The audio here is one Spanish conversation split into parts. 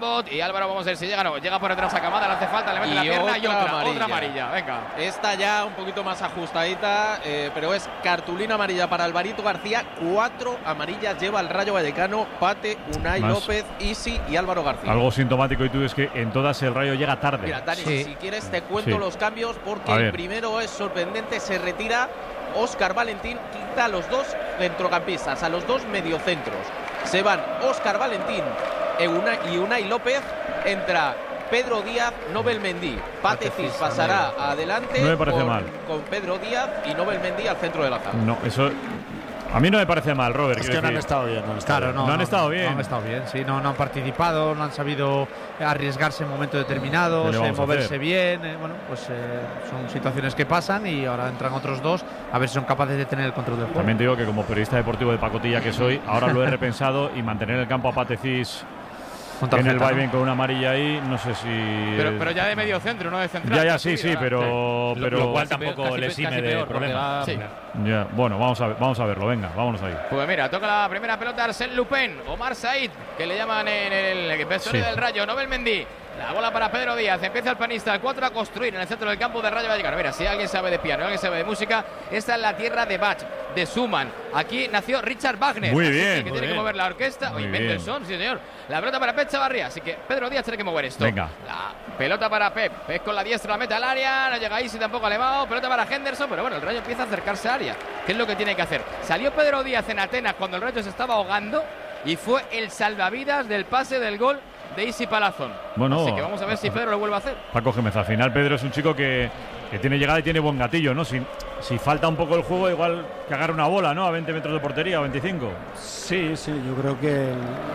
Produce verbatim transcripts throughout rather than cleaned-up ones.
Y Álvaro, vamos a ver si llega, no, llega por detrás a Camada, le hace falta, le mete y la pierna otra y otra amarilla. otra amarilla, venga. Esta ya un poquito más ajustadita, eh, pero es cartulina amarilla para Alvarito García. Cuatro amarillas lleva el Rayo Vallecano: Pate, Unai Más. López, Isi y Álvaro García. Algo sintomático y tú es que en todas el Rayo llega tarde. Mira, Dani, Sí. si quieres te cuento Sí. los cambios, porque A el ver. primero es sorprendente, se retira Óscar Valentín, quita a los dos centrocampistas, a los dos mediocentros. Se van Óscar Valentín e Una- y Unai López, entra Pedro Díaz, Nobel Mendy. Pate Cis pasará adelante No me parece con, mal. con Pedro Díaz y Nobel Mendy al centro de la zaga. No, eso a mí no me parece mal, Robert. Es que quiero no han decir. estado bien. No han estado Claro, bien. no, No han estado bien. No han estado bien, sí, no, no han participado, no han sabido arriesgarse en momentos determinados, ¿Qué le eh, vamos a moverse hacer? bien. eh, bueno, pues eh, son situaciones que pasan y ahora entran otros dos a ver si son capaces de tener el control del juego. También te digo que como periodista deportivo de pacotilla que soy, ahora lo he repensado y mantener el campo a Pate Cis Con en el tarjeta, vaivén ¿no? con una amarilla ahí, no sé si. Pero, pero ya de medio centro, no de central. Ya, ya, sí, sí, pero. Lo- pero lo cual Casi tampoco peor, le casi exime de peor, porque problema. va- Sí. ya, bueno, vamos a, ver, vamos a verlo, venga, vámonos ahí. Pues mira, toca la primera pelota Arsène Lupin, Omar Said, que le llaman en el vestuario Sí. del Rayo, Nobel Mendy. La bola para Pedro Díaz, empieza el panista, el cuatro a construir en el centro del campo del Rayo Vallecano. Mira, si alguien sabe de piano, alguien sabe de música, esta es la tierra de Bach, de Schumann. Aquí nació Richard Wagner. Muy así bien, que el que muy tiene bien. que mover la orquesta, Muy o bien. Mendelssohn, sí señor. La pelota para Pep Chavarría, así que Pedro Díaz tiene que mover esto. Venga. La pelota para Pep, Pep con la diestra la mete al área, no llega ahí, si tampoco ha elevado. Pelota para Henderson, pero bueno, el Rayo empieza a acercarse al área. ¿Qué es lo que tiene que hacer? Salió Pedro Díaz en Atenas cuando el Rayo se estaba ahogando y fue el salvavidas del pase del gol de Isi Palazón. Bueno, Así que vamos a ver si Pedro lo vuelve a hacer. Paco Gémez, al final Pedro es un chico que, que tiene llegada y tiene buen gatillo, ¿no? Si, si falta un poco el juego, igual que agarre una bola, ¿no? A veinte metros de portería o veinticinco. Sí, sí, yo creo que el-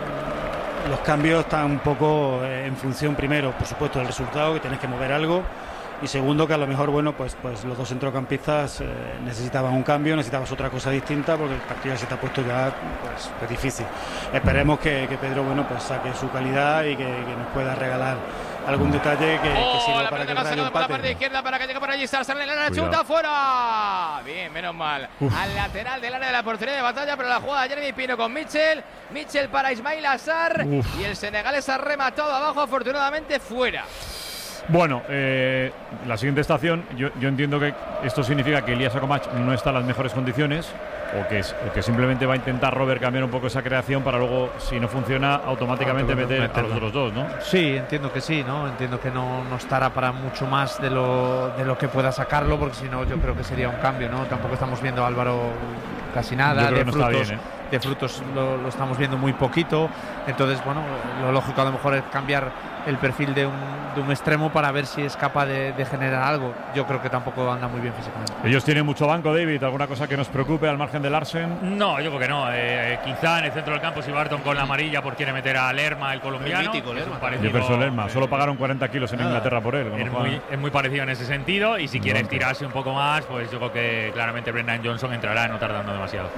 los cambios están un poco eh, en función, primero, por supuesto, del resultado, que tienes que mover algo, y segundo, que a lo mejor, bueno, pues, pues los dos centrocampistas eh, necesitaban un cambio, necesitabas otra cosa distinta, porque el partido ya se te ha puesto ya, pues, pues difícil. Esperemos que, que Pedro, bueno, pues saque su calidad y que, que nos pueda regalar algún detalle que, que Oh, sirva la para que pelota el que Rayo ha sacado por la parte empate. izquierda para que llegue por allí. Sale en la Cuidado. chuta fuera. Bien, menos mal. Al lateral del área de la portería de Batalla, pero la jugada de Jeremy Pino con Mitchell. Mitchell para Ismail Assar. Uf. Y el senegalés ha rematado abajo, afortunadamente fuera. Bueno, eh, la siguiente estación, yo, yo entiendo que esto significa que Elías Akomach no está en las mejores condiciones o que, es- o que simplemente va a intentar Robert cambiar un poco esa creación para luego, si no funciona, automáticamente meter a los otros dos, ¿no? Sí, entiendo que sí, ¿no? Entiendo que no, no estará para mucho más de lo, de lo que pueda sacarlo, porque si no yo creo que sería un cambio, ¿no? Tampoco estamos viendo a Álvaro casi nada, Yo creo de que no está frutos, bien, ¿eh? de frutos lo, lo estamos viendo muy poquito, entonces bueno, lo lógico a lo mejor es cambiar el perfil de un, de un extremo para ver si es capaz de, de generar algo. Yo creo que tampoco anda muy bien físicamente. Ellos tienen mucho banco, David, ¿alguna cosa que nos preocupe al margen de Larsen? No, yo creo que no. Eh, quizá en el centro del campo, si Barton con la amarilla, pues quiere meter a Lerma, el colombiano. El mítico que es Lerma. un parecido, Jefferson Lerma, eh, solo pagaron cuarenta kilos en nada. Inglaterra por él. con lo Es cual- muy, es muy parecido en ese sentido, y si quiere Banco. estirarse un poco más, pues yo creo que claramente Brendan Johnson entrará no tardando demasiado.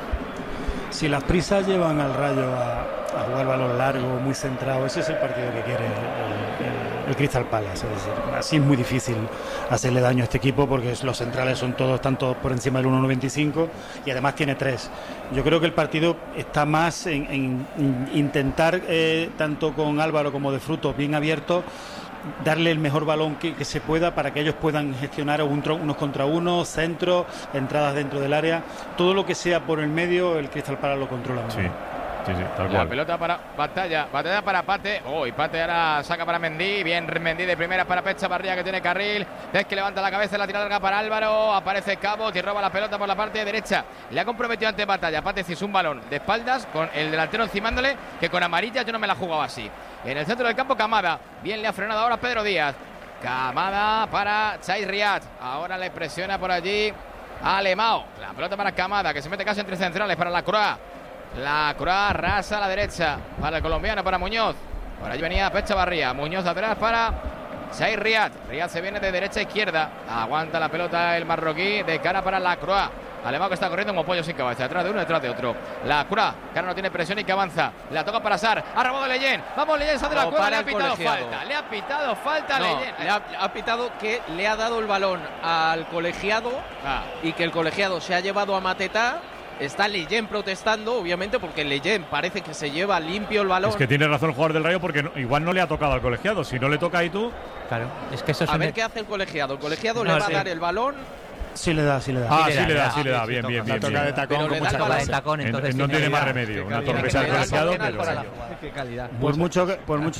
Si las prisas llevan al Rayo a, a jugar balón largo, muy centrado, ese es el partido que quiere el, el- el Crystal Palace. Es decir, así es muy difícil hacerle daño a este equipo porque es- los centrales son todos, están todos por encima del uno noventa y cinco y además tiene tres. Yo creo que el partido está más en, en- en intentar, eh, tanto con Álvaro como de Frutos, bien abiertos, darle el mejor balón que, que se pueda para que ellos puedan gestionar un tro- unos contra unos, centros, entradas dentro del área. Todo lo que sea por el medio, el Crystal Palace lo controla muy Sí, bien. sí, sí, tal La cual. pelota para Batalla, Batalla para Pate. Oh, y Pate ahora saca para Mendy. Bien, Mendy de primera para Pep Chavarría, que tiene carril. Pep que levanta la cabeza, la tira larga para Álvaro. Aparece Cabo y roba la pelota por la parte derecha. Le ha comprometido ante Batalla. Pate es un balón de espaldas con el delantero encimándole, que con amarilla yo no me la jugaba así. En el centro del campo, Camada. Bien, le ha frenado ahora Pedro Díaz. Camada para Chai Riad. Ahora le presiona por allí a Alemao. La pelota para Camada, que se mete casi entre centrales para la Croa. La Croa rasa a la derecha para el colombiano, para Muñoz. Por allí venía Pep Chavarría. Muñoz atrás para Chai Riad. Riad se viene de derecha a izquierda. Aguanta la pelota el marroquí de cara para la Croa. Alemão que está corriendo como pollo sin cabeza, detrás de uno, detrás de otro. La Croa, que ahora no tiene presión y que avanza. La toca para Sar. Ha robado Leyen. Vamos, Leyen, sale de la No, cueva. Le para ha el pitado colegiado. falta. Le ha pitado falta a No, Leyen. le ha, ha pitado que le ha dado el balón al colegiado Ah. y que el colegiado se ha llevado a Matetá Está Leyen protestando, obviamente, porque Leyen parece que se lleva limpio el balón. Es que tiene razón el jugador del Rayo porque no, igual no le ha tocado al colegiado. Si no le toca ahí tú. Claro, es que eso es A un- ver qué hace el colegiado. El colegiado No, le va sí. a dar el balón. Sí le da, sí le da. Ah, le sí da, le da, le sí le da. da, Bien, sí, bien, toca. bien. La toca bien. de tacón Pero con le da mucha el balón. de clase. tacón, En- entonces no tiene más calidad. remedio. Una Qué torpeza del calidad. colegiado, Qué pero. calidad. Qué calidad. Por mucho que, por mucho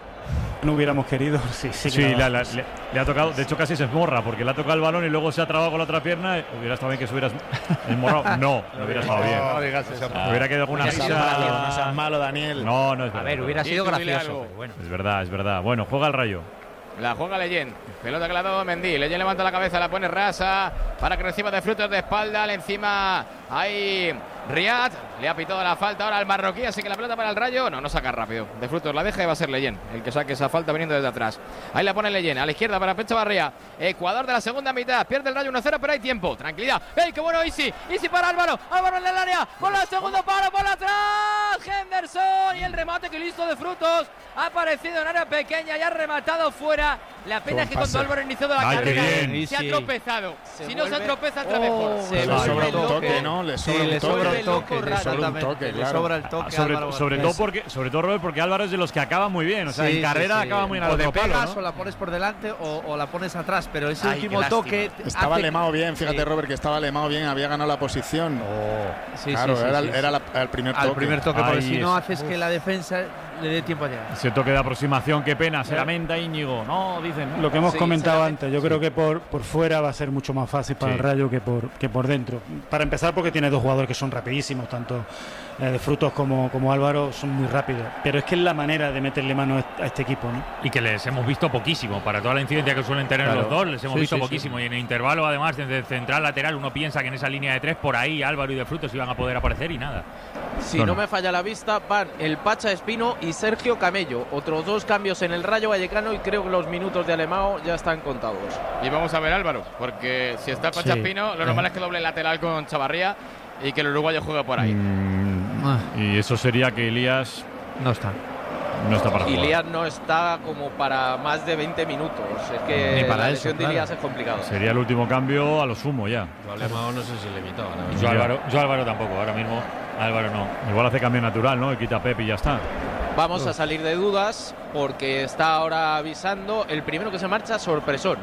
no hubiéramos querido, sí, sí. que Sí, le la- da. la- le, le ha tocado. De hecho, casi se esmorra porque le ha tocado el balón y luego se ha trabado con la otra pierna. Hubiera estado bien que se hubiera esmorrado. No, no hubiera estado bien. No digas eso. Hubiera quedado con una No seas malo, no seas risa. malo, Daniel. No, no es A verdad. ver, hubiera Sí, sido tú dile gracioso, algo. pero bueno. Es verdad, es verdad. Bueno, juega el Rayo. La juega Leyen. Pelota que la ha dado Mendy. Leyen levanta la cabeza, la pone rasa para que reciba de frutos de espalda. Le encima ahí Riyad. Le ha pitado la falta ahora al marroquí. Así que la pelota para el Rayo. No, no saca rápido. De frutos la deja y va a ser Leyen el que saque esa falta viniendo desde atrás. Ahí la pone Leyen. A la izquierda para Pecha Barría. Ecuador de la segunda mitad. Pierde el Rayo uno cero, pero hay tiempo. Tranquilidad. ¡Ey, qué bueno Isi! Isi para Álvaro. Álvaro en el área. Con la segunda paro por atrás. Henderson. Y el remate que listo de frutos. Ha aparecido en área pequeña y ha rematado fuera. La pena es que cuando Álvaro inició de la Ay, qué carrera bien. se ha Sí. tropezado. Se si no se vuelve- tropeza, entra Oh, mejor. se Le vuelve sobra un loco. toque, ¿no? Le sobra Sí, un le toque. sobra Vuelve el toque, loco, le sobra un exactamente, toque, le claro. sobra el toque. Sobre, Álvaro sobre García. todo porque, sobre todo Robert, porque Álvaro es de los que acaba muy bien. O sea, Sí, en carrera sí, sí. acaba muy bien al O le otro palo, pegas ¿no? o la pones por delante o, o la pones atrás, pero ese Ay, último qué toque Estaba hace- lemado bien, fíjate Sí. Robert, que estaba lemado bien, había ganado la posición. Sí, claro, sí, sí, era, sí, era sí. la- el primer toque. al primer toque, porque Ahí si no es. haces que la defensa le dé tiempo a llegar. Ese toque de aproximación, qué pena, se lamenta Íñigo. No, dicen. Lo que hemos Sí, comentado se la- antes, yo creo que por, por fuera va a ser mucho más fácil para Sí. el Rayo que por, que por dentro. Para empezar, porque tiene dos jugadores que son rapidísimos, tanto eh, de Frutos como, como Álvaro, son muy rápidos. Pero es que es la manera de meterle mano a este- a este equipo, ¿no? Y que les hemos visto poquísimo. Para toda la incidencia que suelen tener Claro. los dos, les hemos Sí, visto sí, poquísimo. Y en el intervalo, además, desde el central lateral, uno piensa que en esa línea de tres, por ahí Álvaro y De Frutos iban a poder aparecer y nada. Si Bueno. no me falla la vista, van el Pacha Espino y Sergio Camello. Otros dos cambios en el Rayo Vallecano y creo que los minutos de Alemão ya están contados. Y vamos a ver Álvaro, porque si está Pachaspino, lo normal es que doble lateral con Chavarría y que el uruguayo juegue por ahí. Mm, Ah, y eso sería que Elías no está. no está para jugar. Ilias no está como para más de veinte minutos. Es que Ni para la eso, lesión de claro. Ilias es complicado. Sería el último cambio a lo sumo ya. Alemão no sé si le quitaba. la verdad. Yo Álvaro, yo Álvaro tampoco, ahora mismo Álvaro no. Igual hace cambio natural, ¿no? Y quita a Pep y ya está. Vamos a salir de dudas porque está ahora avisando el primero que se marcha, sorpresón.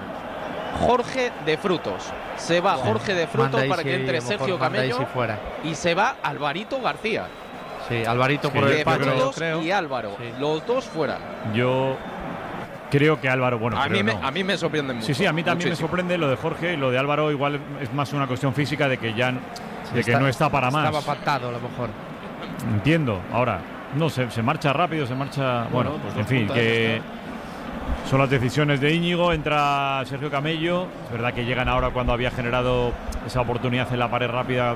Jorge de Frutos. Se va Jorge de Frutos Manda para Isi, que a entre lo mejor Sergio manda Camello Isi fuera. y se va Alvarito García. Sí, Alvarito Sí, por yo el De creo- pacho, yo Frutos creo. y Álvaro. Sí. Los dos fuera. Yo creo que Álvaro, bueno, a, creo mí me, no. a mí me sorprende mucho. Sí, sí, a mí también muchísimo. me sorprende lo de Jorge y lo de Álvaro. Igual es más una cuestión física de que ya de que Está- no está para más. Estaba pactado a lo mejor. Entiendo. Ahora, no se, se marcha rápido, se marcha. Bueno, pues en dos fin, puntas, que son las decisiones de Íñigo. Entra Sergio Camello. Es verdad que llegan ahora cuando había generado esa oportunidad en la pared rápida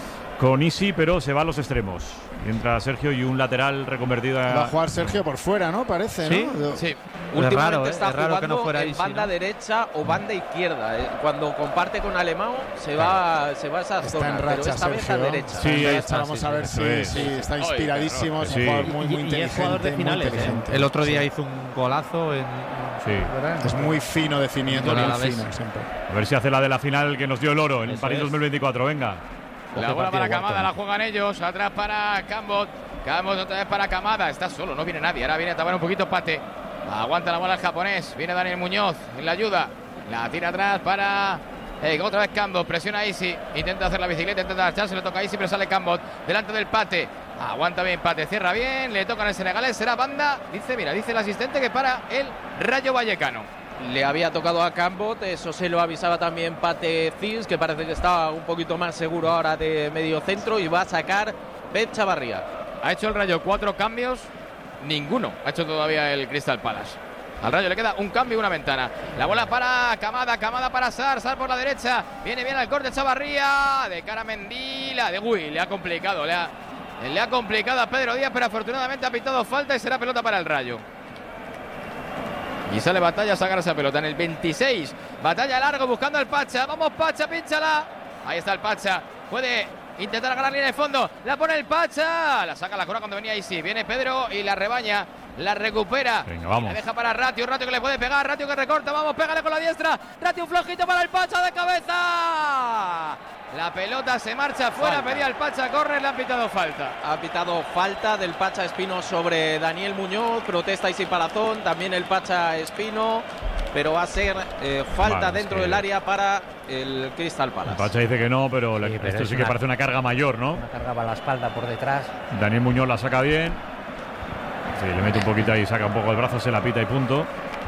con Isi, pero se va a los extremos. Y entra Sergio y un lateral reconvertido Va a a. jugar Sergio por fuera, ¿no? Parece, Sí. ¿no? Sí, Últimamente raro, ¿eh? está Es raro que jugando no fuera en Isi, banda ¿no? derecha o banda izquierda. eh. Cuando comparte con Alemão se va, se va a esa Está zona, en pero racha esta vez a Sergio. derecha. Está Sí, en ahí racha, está, vamos sí, a sí, ver eso si, es. si está Ay, inspiradísimo. Es un Sí. jugador muy, muy Y- y es inteligente. jugador de muy finales, ¿eh? inteligente. El otro día Sí. hizo un golazo en. Sí. ¿verdad? Es muy fino definiendo, Con muy Alavés. fino siempre. A ver si hace la de la final que nos dio el oro en Eso París es. dos mil veinticuatro. Venga. la bola para Camada, la juegan ellos. Atrás para Cambot. Cambot otra vez para Camada. Está solo, no viene nadie. Ahora viene a tapar un poquito Pate. Aguanta la bola el japonés. Viene Daniel Muñoz en la ayuda. La tira atrás para. Eh, otra vez Cambot. Presiona a Isi. Intenta hacer la bicicleta. Intenta agacharse. Le toca a Isi, pero sale Cambot. Delante del Pate. Aguanta bien Pate. Cierra bien. Le tocan el senegalés. Será banda. Dice, mira, dice el asistente que para el Rayo Vallecano. Le había tocado a Cambot, eso se lo avisaba también Pate Cis, que parece que estaba un poquito más seguro ahora de medio centro y va a sacar Pep Chavarría. Ha hecho el Rayo cuatro cambios. Ninguno ha hecho todavía el Crystal Palace. Al Rayo le queda un cambio y una ventana. La bola para Camada, Camada para Sar, Sar por la derecha. Viene bien al corte Chavarría. De cara a Mendy, la de Uy, le ha complicado. Le ha, le ha complicado a Pedro Díaz, pero afortunadamente ha pitado falta y será pelota para el Rayo. Y sale Batalla a sacar esa pelota en el veintiséis. Batalla largo buscando al Pacha. Vamos Pacha, pínchala. Ahí está el Pacha. Puede intentar ganar línea de fondo. La pone el Pacha. La saca la corona cuando venía Isi. Viene Pedro y la rebaña. La recupera. Venga, vamos. La deja para Ratio. Ratio que le puede pegar. Ratio que recorta. Vamos, pégale con la diestra. Ratio flojito para el Pacha de cabeza. La pelota se marcha fuera, Falta. pedía el Pacha córner, le han pitado falta. Ha pitado falta del Pacha Espino sobre Daniel Muñoz, protesta Isi Palazón, también el Pacha Espino, pero va a ser eh, falta Vale, dentro es que- del área para el Crystal Palace. El Pacha dice que no, pero, le- Sí, pero esto es sí que una- parece una carga mayor, ¿no? Una cargaba la espalda por detrás. Daniel Muñoz la saca bien. Sí, le mete un poquito ahí, saca un poco el brazo, se la pita y punto.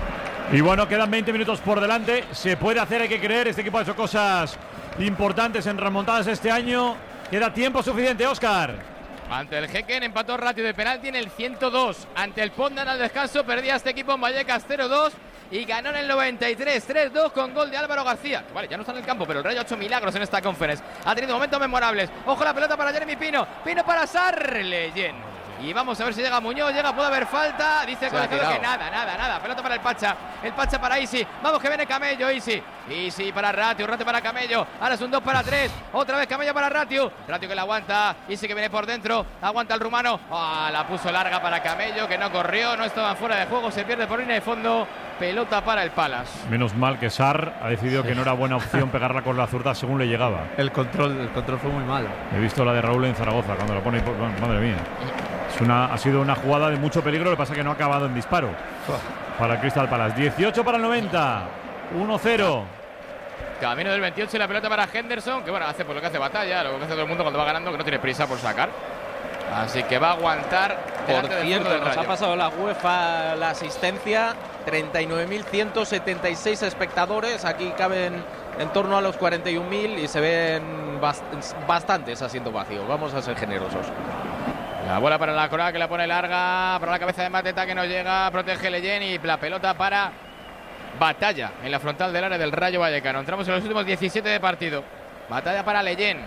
Y bueno, quedan veinte minutos por delante. Se puede hacer, hay que creer. Este equipo ha hecho cosas importantes en remontadas este año. Queda tiempo suficiente, Óscar. Ante el Jequen empató ratio de penalti en el ciento dos. Ante el Pondan al descanso perdía este equipo en Vallecas cero dos y ganó en el noventa y tres tres dos con gol de Álvaro García. Vale, ya no está en el campo, pero el Rayo ha hecho milagros en esta conference. Ha tenido momentos memorables. Ojo la pelota para Jeremy Pino. Pino para Sarleyen. Y vamos a ver si llega Muñoz, llega, puede haber falta. Dice el Se ha colegiado que tirado. nada, nada, nada. Pelota para el Pacha. El Pacha para Isi. Vamos que viene Camello, Isi. Isi para Ratio, Ratio para Camello. Ahora es un dos para tres. Otra vez Camello para Ratio. Ratio que la aguanta. Isi que viene por dentro. Aguanta el rumano. Ah, la puso larga para Camello, que no corrió, no estaba fuera de juego. Se pierde por línea de fondo. Pelota para el Palace. Menos mal que Sar ha decidido que no era buena opción pegarla con la zurda según le llegaba. El control, el control fue muy malo. He visto la de Raúl en Zaragoza cuando la pone. Por, madre mía. Es una, ha sido una jugada de mucho peligro. Lo que pasa es que no ha acabado en disparo. Para el Crystal Palace. dieciocho para el noventa. uno cero. Camino del veintiocho y la pelota para Henderson, que bueno, hace por lo que hace batalla, lo que hace todo el mundo cuando va ganando, que no tiene prisa por sacar. Así que va a aguantar. Por delante del cierto, zurdo del nos ha Rayo. pasado la UEFA la asistencia, treinta y nueve mil ciento setenta y seis espectadores, aquí caben en torno a los cuarenta y un mil y se ven bast bastantes asientos vacíos, vamos a ser generosos. La bola para la Cora que la pone larga, para la cabeza de Mateta que no llega, protege Leyen y la pelota para Batalla en la frontal del área del Rayo Vallecano. Entramos en los últimos diecisiete de partido. Batalla para Leyen.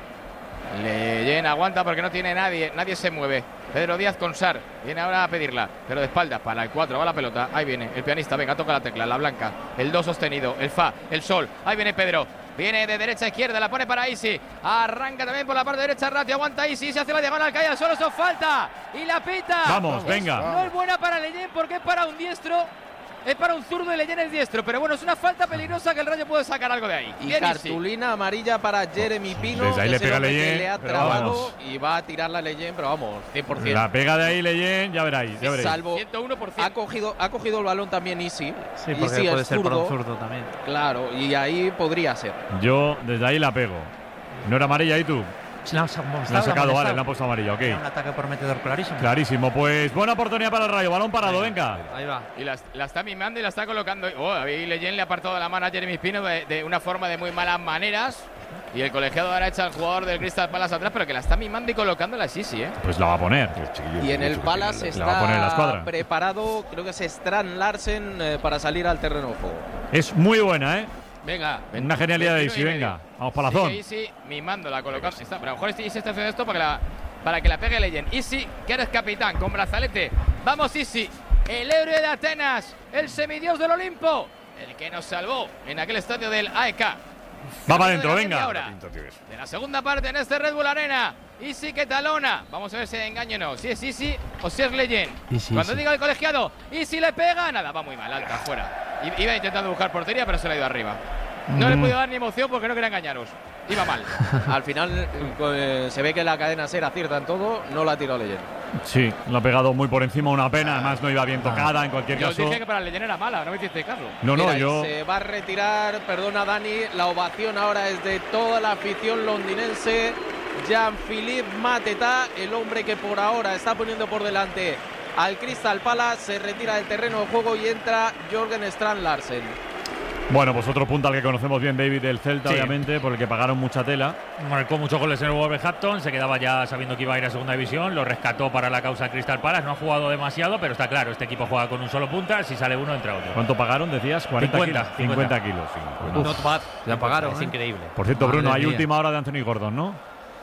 Leyen aguanta porque no tiene nadie, nadie se mueve. Pedro Díaz con Sar, viene ahora a pedirla, pero de espaldas para el cuatro, va la pelota, ahí viene el pianista, venga, toca la tecla, la blanca, el dos sostenido, el Fa, el Sol, ahí viene Pedro. Viene de derecha a izquierda, la pone para Isi. Arranca también por la parte derecha Ratio, aguanta Isi, se hace la diagonal, cae al suelo, eso falta. Y la pita. Vamos, Es- venga. No es buena para Leyen porque es para un diestro. Es para un zurdo y Leyen es diestro. Pero bueno, es una falta peligrosa que el Rayo puede sacar algo de ahí. Y Bien, Isi. cartulina amarilla para Jeremy Pino, Desde ahí que le es el pega hombre que Leyen, le ha pero trabado vamos. y va a tirar la Leyen, pero vamos, cien por ciento. La pega de ahí Leyen, ya veréis, ya veréis. Salvo ciento uno por ha ciento. cogido, ha cogido el balón también Isi. Sí, porque Isi puede es ser para un zurdo, zurdo también. claro, y ahí podría ser. Yo desde ahí la pego. ¿No era amarilla ahí tú? Se la han sa- La han amonestado, sacado, la han vale, le han amonestado. puesto amarilla, Era un ok. ataque prometedor clarísimo. Clarísimo, pues buena oportunidad para el Rayo. Balón parado, venga. Ahí va. Y la, la está mimando y la está colocando. Oh, ahí Leyen le ha apartado la mano a Jeremy Pino de, de una forma de muy malas maneras. Y el colegiado ahora echa al jugador del Crystal Palace atrás, pero que la está mimando y colocando la Sisi, ¿eh? Pues la va a poner. Y en el Palace La va a poner en la está escuadra. preparado, creo que es Strand Larsen eh, para salir al terreno de juego. Es muy buena, ¿eh? Venga. Una genialidad de veintiuno Isi, y medio. venga. Vamos para la zona. Sigue Isi mimándola, colocando. Está, pero a lo mejor Isi está haciendo esto para que la, para que la pegue Leyen. Isi, que eres capitán, con brazalete. Vamos, Isi, el héroe de Atenas, el semidios del Olimpo, el que nos salvó en aquel estadio del A E K. Va para Camino adentro, de la media venga. hora de la segunda parte en este Red Bull Arena. Isi que talona. Vamos a ver si engaño o no. Si es Isi o si es Leyen. Isi, Cuando Isi. diga el colegiado, Isi le pega. Nada, va muy mal, alta, fuera. I- Iba intentando buscar portería, pero se le ha ido arriba. No le he Mm. podido dar ni emoción porque no quería engañaros. Iba mal. Al final eh, se ve que la cadena ser acierta en todo, no la ha tirado Leyen. Sí, lo ha pegado muy por encima, una pena. Además, no iba bien tocada en cualquier Yo os caso. dije que para Leyen era mala, no me hiciste caso. No, no, Mira, y yo. se va a retirar, perdona Dani, la ovación ahora es de toda la afición londinense. Jean-Philippe Mateta, el hombre que por ahora está poniendo por delante al Crystal Palace, se retira del terreno de juego y entra Jorgen Strand Larsen. Bueno, pues otro punto al que conocemos bien, David, del Celta, Sí. obviamente, por el que pagaron mucha tela. Marcó muchos goles en el Wolverhampton, se quedaba ya sabiendo que iba a ir a segunda división, lo rescató para la causa Crystal Palace, no ha jugado demasiado, pero está claro, este equipo juega con un solo punta, si sale uno entra otro. ¿Cuánto pagaron? Decías, cuarenta cincuenta, kilos. cincuenta kilos. Uf. Not bad. Ya pagaron. Es ¿eh? increíble. Por cierto, Madre Bruno, hay mía. última hora de Anthony Gordon, ¿no?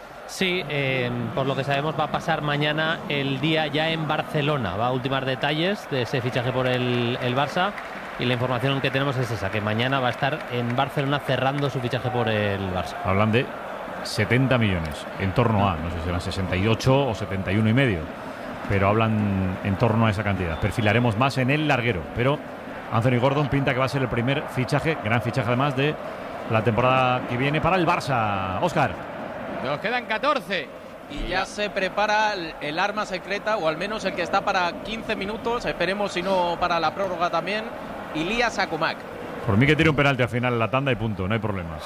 Sí, eh, por lo que sabemos va a pasar mañana el día ya en Barcelona. Va a ultimar detalles de ese fichaje por el, el Barça. Y la información que tenemos es esa, que mañana va a estar en Barcelona cerrando su fichaje por el Barça. Hablan de setenta millones, en torno a, no sé si serán sesenta y ocho o setenta y uno y medio, pero hablan en torno a esa cantidad. Perfilaremos más en el larguero, pero Anthony Gordon pinta que va a ser el primer fichaje, gran fichaje además de la temporada que viene para el Barça. Óscar. Nos quedan catorce. Y ya se prepara el, el arma secreta, o al menos el que está para quince minutos, esperemos si no para la prórroga también, Ilías Akumak. Por mí que tire un penalti al final en la tanda y punto, no hay problemas.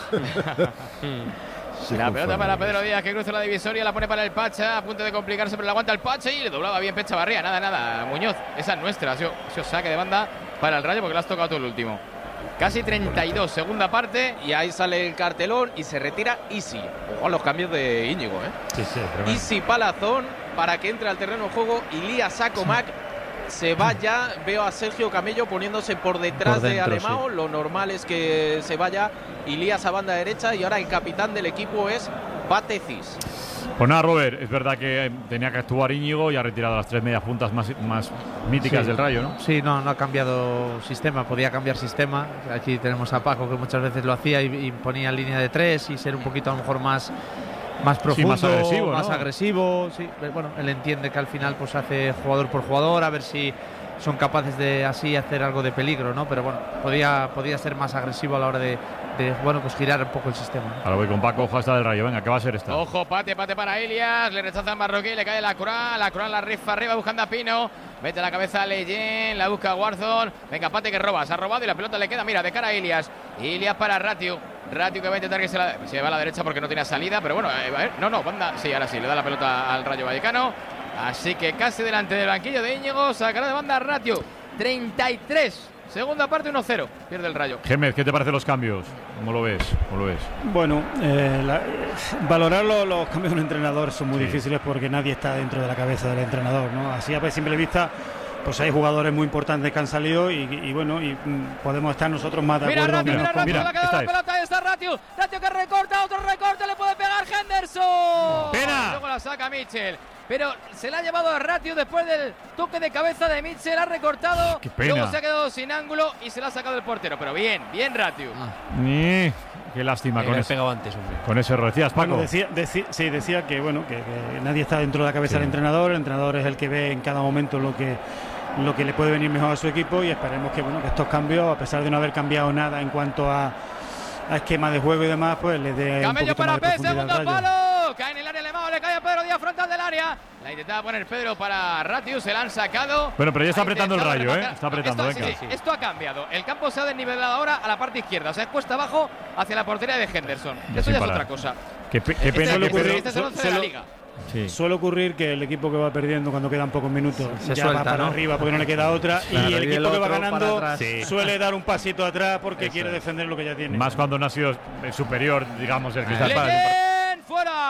La pelota para Pedro Díaz, que cruza la divisoria, la pone para el Pacha, a punto de complicarse, pero la aguanta el Pacha y le doblaba bien Pecha Barría. Nada, nada, Muñoz, esa es nuestra. Ha sido, ha sido saque de banda para el Rayo porque lo has tocado todo el último. Casi treinta y dos, segunda parte. Y ahí sale el cartelón y se retira Isi. Ojo a los cambios de Íñigo, ¿eh? Sí, sí, tremendo. Isi Palazón para que entre al terreno de juego. Ilías Akumak se vaya. Veo a Sergio Camello poniéndose por detrás Por dentro, de Alemão. sí. Lo normal es que se vaya Ilías a banda derecha. Y ahora el capitán del equipo es Batecis. Pues nada, Robert, es verdad que tenía que actuar Íñigo y ha retirado las tres medias puntas más, más míticas Sí. del Rayo, ¿no? Sí, no, no ha cambiado sistema, podía cambiar sistema. Aquí tenemos a Paco que muchas veces lo hacía y, y ponía en línea de tres y ser un poquito a lo mejor más, más profundo, más agresivo, más ¿no? agresivo. Sí, pero bueno, él entiende que al final pues hace jugador por jugador, a ver si son capaces de así hacer algo de peligro, ¿no? Pero bueno, podía, podía ser más agresivo a la hora de, de bueno, pues girar un poco el sistema, ¿no? Ahora voy con Paco, ojo a esta del Rayo, venga, ¿qué va a ser esta? Ojo, pate, pate para Ilias. Le rechaza el Marroquí, le cae la Croix. La Croix la rifa arriba buscando a Pino. Mete la cabeza a Leyen, la busca Warzone. Venga, pate que roba, se ha robado y la pelota le queda, mira, de cara a Ilias. Ilias para Ratiu. Ratiu que va a intentar que se, la, se va a la derecha porque no tiene salida, pero bueno, eh, a ver, no, no, banda, sí, ahora sí, le da la pelota al Rayo Vallecano. Así que casi delante del banquillo de Íñigo, sacará de banda a Ratiu. treinta y tres, segunda parte uno cero, pierde el Rayo. Gémez, ¿qué te parecen los cambios? ¿Cómo lo ves? ¿Cómo lo ves? Bueno, eh, la- valorar los, los cambios de un entrenador son muy Sí. difíciles porque nadie está dentro de la cabeza del entrenador, ¿no? Así a simple vista, pues hay jugadores muy importantes que han salido y, y bueno, y mm, podemos estar nosotros más de Mira acuerdo. Ratiu, menos mira con- Ratiu, mira, le ha quedado esta la es. pelota, ahí está Ratiu. Ratiu que recorta, otro recorte, le puede pegar Henderson. ¡Pena! Luego la saca Mitchell. Pero se la ha llevado a Ratiu después del toque de cabeza de Mitchell, ha recortado. ¡Qué pena! Luego se ha quedado sin ángulo y se la ha sacado el portero. Pero bien, bien Ratiu. Ni, qué lástima Que con le he ese, pegado antes, hombre. con ese error. Decías, Paco. Bueno, decía, deci- sí, decía que bueno que, que nadie está dentro de la cabeza Sí. del entrenador. El entrenador es el que ve en cada momento lo que lo que le puede venir mejor a su equipo y esperemos que bueno que estos cambios, a pesar de no haber cambiado nada en cuanto a, a esquema de juego y demás, pues le dé un Camello poquito para más de P, profundidad segundo al Rayo. palo. Cae en el área Alemão, le cae a Pedro Díaz frontal del área. La intentaba poner Pedro para Ratiu, se la han sacado. Bueno, pero ya está Ha apretando el intentado Rayo, ¿eh? rematar. Está apretando, esto, venga. sí, sí, esto ha cambiado. El campo se ha desnivelado ahora a la parte izquierda. O sea, es cuesta abajo hacia la portería de Henderson. Ya Esto sin ya es parar. otra cosa. Qué, pe- qué Este, pena que este, Pedro. este es el once de la solo- liga. Sí. Suele ocurrir que el equipo que va perdiendo cuando quedan pocos minutos Se ya suelta, va para ¿no? arriba porque no le queda otra Claro, y el y equipo el que va otro para ganando atrás. Sí. suele dar un pasito atrás porque Eso quiere es. defender lo que ya tiene. Más cuando no ha sido eh, superior, digamos, el Crystal Palace. Leyen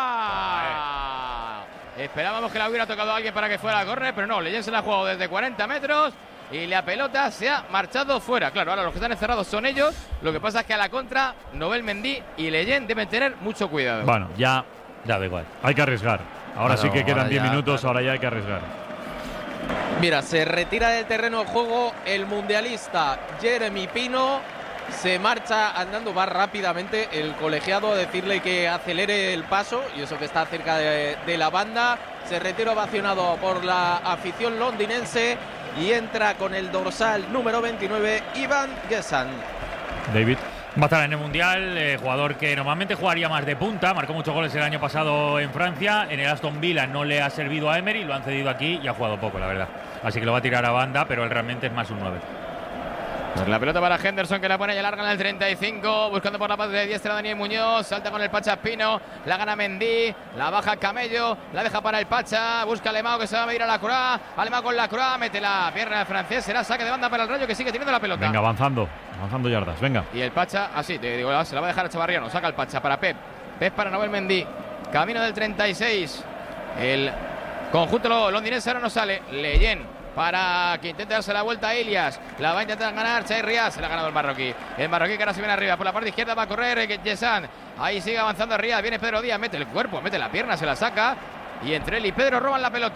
fuera. Esperábamos que la hubiera tocado a alguien para que fuera a correr, pero no, Leyen se la ha jugado desde cuarenta metros y la pelota se ha marchado fuera. Claro, ahora los que están encerrados son ellos. Lo que pasa es que a la contra, Nobel Mendy y Leyen deben tener mucho cuidado. Bueno, ya Ya da igual. hay que arriesgar. Ahora Claro, sí que quedan ahora diez ya, minutos, claro. ahora ya hay que arriesgar. Mira, se retira del terreno de juego el mundialista Jeremy Pino. Se marcha andando, va rápidamente el colegiado a decirle que acelere el paso, y eso que está cerca de, de la banda. Se retira ovacionado por la afición londinense y entra con el dorsal número veintinueve, Ivan Gesan. David. Va a estar en el Mundial, eh, jugador que normalmente jugaría más de punta, marcó muchos goles el año pasado en Francia, en el Aston Villa no le ha servido a Emery, lo han cedido aquí y ha jugado poco, la verdad. Así que lo va a tirar a banda, pero él realmente es más un nueve. Pues la pelota para Henderson, que la pone ya larga en el treinta y cinco, buscando por la parte de diestra Daniel Muñoz, salta con el Pacha Pino, la gana Mendy, la baja Camello, la deja para el Pacha, busca Alemão que se va a medir a la Croix, Alemão con la Croix, mete la pierna del francés, será saque de banda para el Rayo que sigue teniendo la pelota. Venga, avanzando. Avanzando yardas, venga. Y el Pacha, así, te digo, se la va a dejar a Chavarriano, saca el Pacha para Pep, Pep para Nobel Mendy, camino del treinta y seis, el conjunto londinense ahora no sale, Leyen para que intente darse la vuelta a Ilias, la va a intentar ganar Chai Riaz, se la ha ganado el marroquí, el marroquí que ahora se viene arriba, por la parte izquierda va a correr Yesan, ahí sigue avanzando Riaz, viene Pedro Díaz, mete el cuerpo, mete la pierna, se la saca, y entre él y Pedro roban la pelota.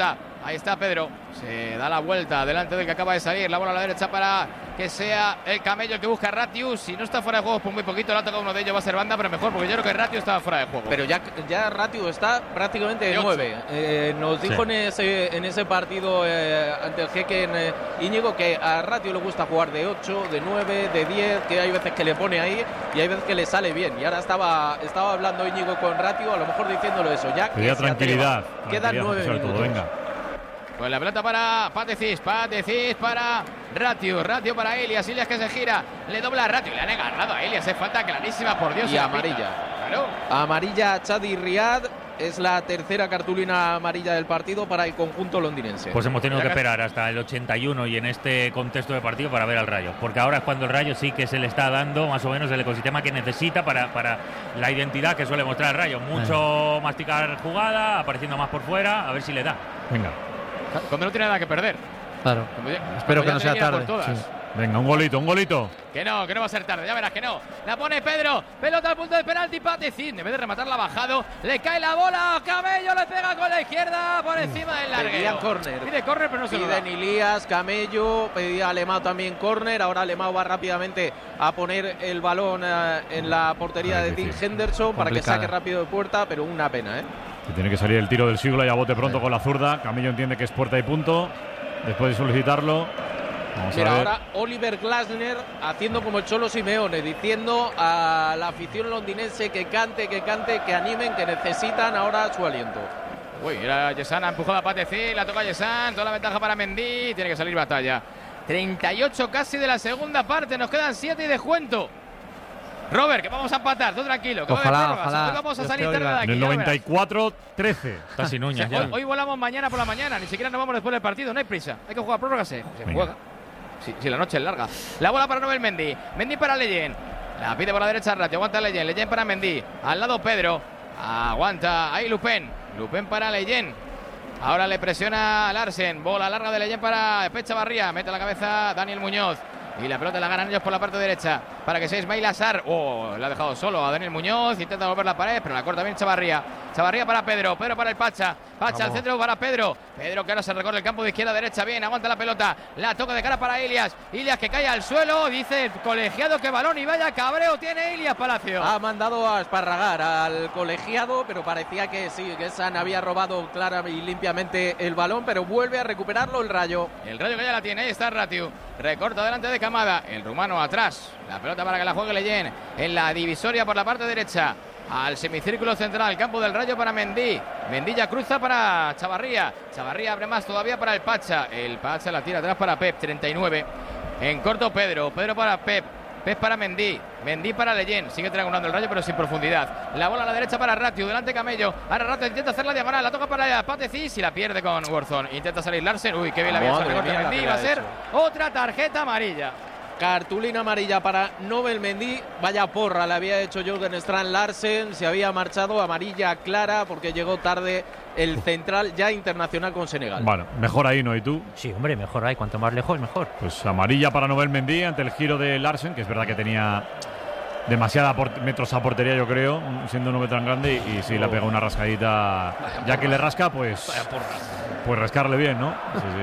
Ahí está Pedro. Se da la vuelta delante del que acaba de salir. La bola a la derecha para que sea el Camello el que busca a Ratius. Si no está fuera de juego por muy poquito, le ha tocado uno de ellos, va a ser banda, pero mejor, porque yo creo que Ratius estaba fuera de juego. Pero ya, ya Ratius está prácticamente de nueve. Eh, nos dijo Sí. en, ese, en ese partido eh, ante el jeque en, eh, Íñigo que a Ratius le gusta jugar de ocho, de nueve, de diez, que hay veces que le pone ahí y hay veces que le sale bien. Y ahora estaba, estaba hablando Íñigo con Ratius, a lo mejor diciéndolo eso. Ya que Quería se tranquilidad. atreva. Quedan tranquilidad, nueve sobre todo, minutos. venga. Pues la pelota para Patecis, Patecis para Ratius, Ratius para Ilias, Ilias que se gira, le dobla a Ratius, le han agarrado a Ilias, es falta clarísima, por Dios. Y se la amarilla. pita. Claro. Amarilla a Chadi Riad. Es la tercera cartulina amarilla del partido para el conjunto londinense. Pues hemos tenido Ya que casi- esperar hasta el ochenta y uno y en este contexto de partido para ver al Rayo. Porque ahora es cuando el Rayo sí que se le está dando más o menos el ecosistema que necesita para, para la identidad que suele mostrar el Rayo. Mucho masticar jugada, apareciendo más por fuera, a ver si le da. Venga. Cuando no tiene nada que perder. Claro. Cuando ya- Espero cuando que ya no tiene sea ir a por tarde. todas. Sí. Venga, un golito, un golito. Que no, que no va a ser tarde, ya verás que no. La pone Pedro, pelota al punto de penalti, Patecis. En vez de rematarla bajado, le cae la bola. Camello le pega con la izquierda por encima del larguero. Pedían córner. Pide córner, pero no se lo da. Piden Ilías, Camello, pedía Alemão también córner. Ahora Alemão va rápidamente a poner el balón eh, en la portería Ay, de Dean difícil. Henderson para que Complicada. saque rápido de puerta, pero una pena, ¿eh? Que tiene que salir el tiro del siglo y a bote pronto con la zurda. Camello entiende que es puerta y punto. Después de solicitarlo. Vamos Mira, a ver. ahora Oliver Glasner haciendo como el Cholo Simeone, diciendo a la afición londinense que cante, que cante, que animen, que necesitan ahora su aliento. Uy, era Yesan, ha empujado a Patecis, la toca Yesan, toda la ventaja para Mendy, tiene que salir batalla. treinta y ocho casi de la segunda parte, nos quedan siete y descuento. Robert, que vamos a empatar, tú tranquilo, que va a haber Ojalá, prórrogas. ojalá. Hoy vamos a Dios salir te tarde de oiga. aquí. En el ya lo noventa y verás. cuatro trece. Está sin O uñas sea, ya. hoy, hoy volamos mañana por la mañana, ni siquiera nos vamos después del partido, no hay prisa. Hay que jugar prórrogas, se, se Venga. juega. Si, si la noche es larga. La bola para Nobel Mendy. Mendy para Leyen. La pide por la derecha Ratio. Aguanta Leyen. Leyen para Mendy. Al lado Pedro. Aguanta ahí Lupén. Lupén para Leyen. Ahora le presiona Larsen. Bola larga de Leyen para Pecha Barría. Mete la cabeza Daniel Muñoz. Y la pelota la ganan ellos por la parte derecha. Para que sea Ismail Assar. Oh, le ha dejado solo a Daniel Muñoz. Intenta volver la pared, pero la corta bien Chavarría. Chavarría para Pedro. Pedro para el Pacha. Pacha al centro para Pedro. Pedro que ahora se recorre el campo de izquierda a derecha. Bien, aguanta la pelota. La toca de cara para Ilias. Ilias que cae al suelo. Dice el colegiado que balón y vaya cabreo tiene Ilias Palacio. Ha mandado a esparragar al colegiado, pero parecía que sí, que San había robado clara y limpiamente el balón, pero vuelve a recuperarlo el Rayo. El Rayo que ya la tiene. Ahí está Ratiu. Recorta delante de Camada. El rumano atrás. La pelota para que la juegue Leyen. En la divisoria por la parte derecha. Al semicírculo central, campo del Rayo para Mendy. Mendy ya cruza para Chavarría. Chavarría abre más todavía para el Pacha. El Pacha la tira atrás para Pep, treinta y nueve. En corto Pedro, Pedro para Pep. Pep para Mendy. Mendy para Leyen. Sigue triangulando el Rayo pero sin profundidad. La bola a la derecha para Ratiu. Delante Camello. Ahora Ratiu intenta hacer la diagonal. La toca para Patecis y la pierde con Warzone. Intenta salir Larsen. Uy, qué bien la había hecho el Madre recorte mía, la Mendy. que Va a ha ser hecho. otra tarjeta amarilla. Cartulina amarilla para Nobel Mendy. Vaya porra le había hecho Jorgen Strand Larsen. Se había marchado, amarilla clara porque llegó tarde el central ya internacional con Senegal. Bueno, mejor ahí, ¿no? ¿Y tú? Sí, hombre, mejor ahí. Cuanto más lejos, mejor. Pues amarilla para Nobel Mendy ante el giro de Larsen, que es verdad que tenía demasiada por- metros a portería, yo creo, siendo un hombre tan grande. Y, y sí, le ha pegado una rascadita. Ya que le rasca, pues. Pues rascarle bien, ¿no? Sí, sí.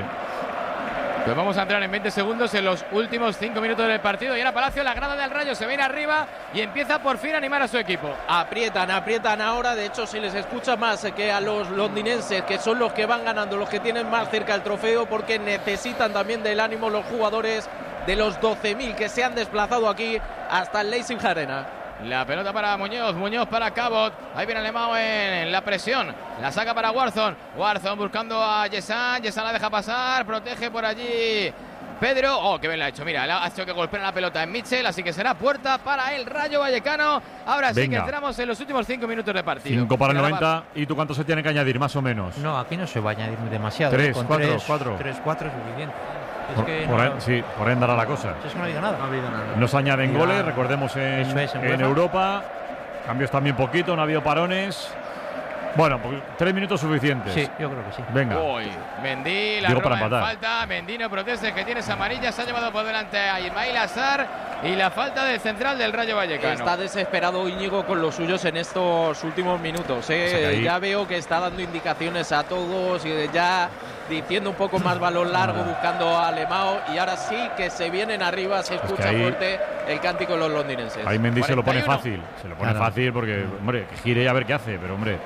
Pues vamos a entrar en veinte segundos en los últimos cinco minutos del partido. Y ahora Palacio, la grada del Rayo se viene arriba y empieza por fin a animar a su equipo. Aprietan, aprietan ahora. De hecho, si les escucha más que a los londinenses, que son los que van ganando, los que tienen más cerca el trofeo, porque necesitan también del ánimo los jugadores de los doce mil que se han desplazado aquí hasta el Leipzig Arena. La pelota para Muñoz, Muñoz para Cabot. Ahí viene Alemão en la presión. La saca para Warzone. Warzone buscando a Yesan. Yesan la deja pasar. Protege por allí Pedro. Oh, qué bien la ha hecho. Mira, ha hecho que golpea la pelota en Mitchell. Así que será puerta para el Rayo Vallecano. Ahora sí Venga. que entramos en los últimos cinco minutos de partido. cinco para el Y ahora noventa. ¿Y tú cuánto se tiene que añadir, más o menos? No, aquí no se va a añadir demasiado. Tres, Con cuatro, tres, cuatro. Tres, cuatro es suficiente. Es Por, que por no, ahí, sí, por ahí andará la cosa. es que no ha habido nada. No ha habido nada. No se añaden Ya. goles, recordemos en, Eso es, en en UEFA. Europa. Cambios también poquito, no ha habido parones. Bueno, pues tres minutos suficientes. Sí, yo creo que sí. Venga. Uy, Mendy, la Digo roba para en empatar. falta. Mendy no proteste, que tiene esa amarilla. Se ha llevado por delante a Ismail Assar. y la falta del central del Rayo Vallecano. Está desesperado Íñigo con los suyos en estos últimos minutos. ¿eh? O sea, ahí... Ya veo que está dando indicaciones a todos y ya diciendo un poco más balón largo, buscando a Alemão, y ahora sí que se vienen arriba, se escucha es que ahí... fuerte el cántico de los londinenses. Ahí Mendy se lo pone cuarenta y fácil, se lo pone Claro. fácil porque, hombre, que gire y a ver qué hace, pero hombre.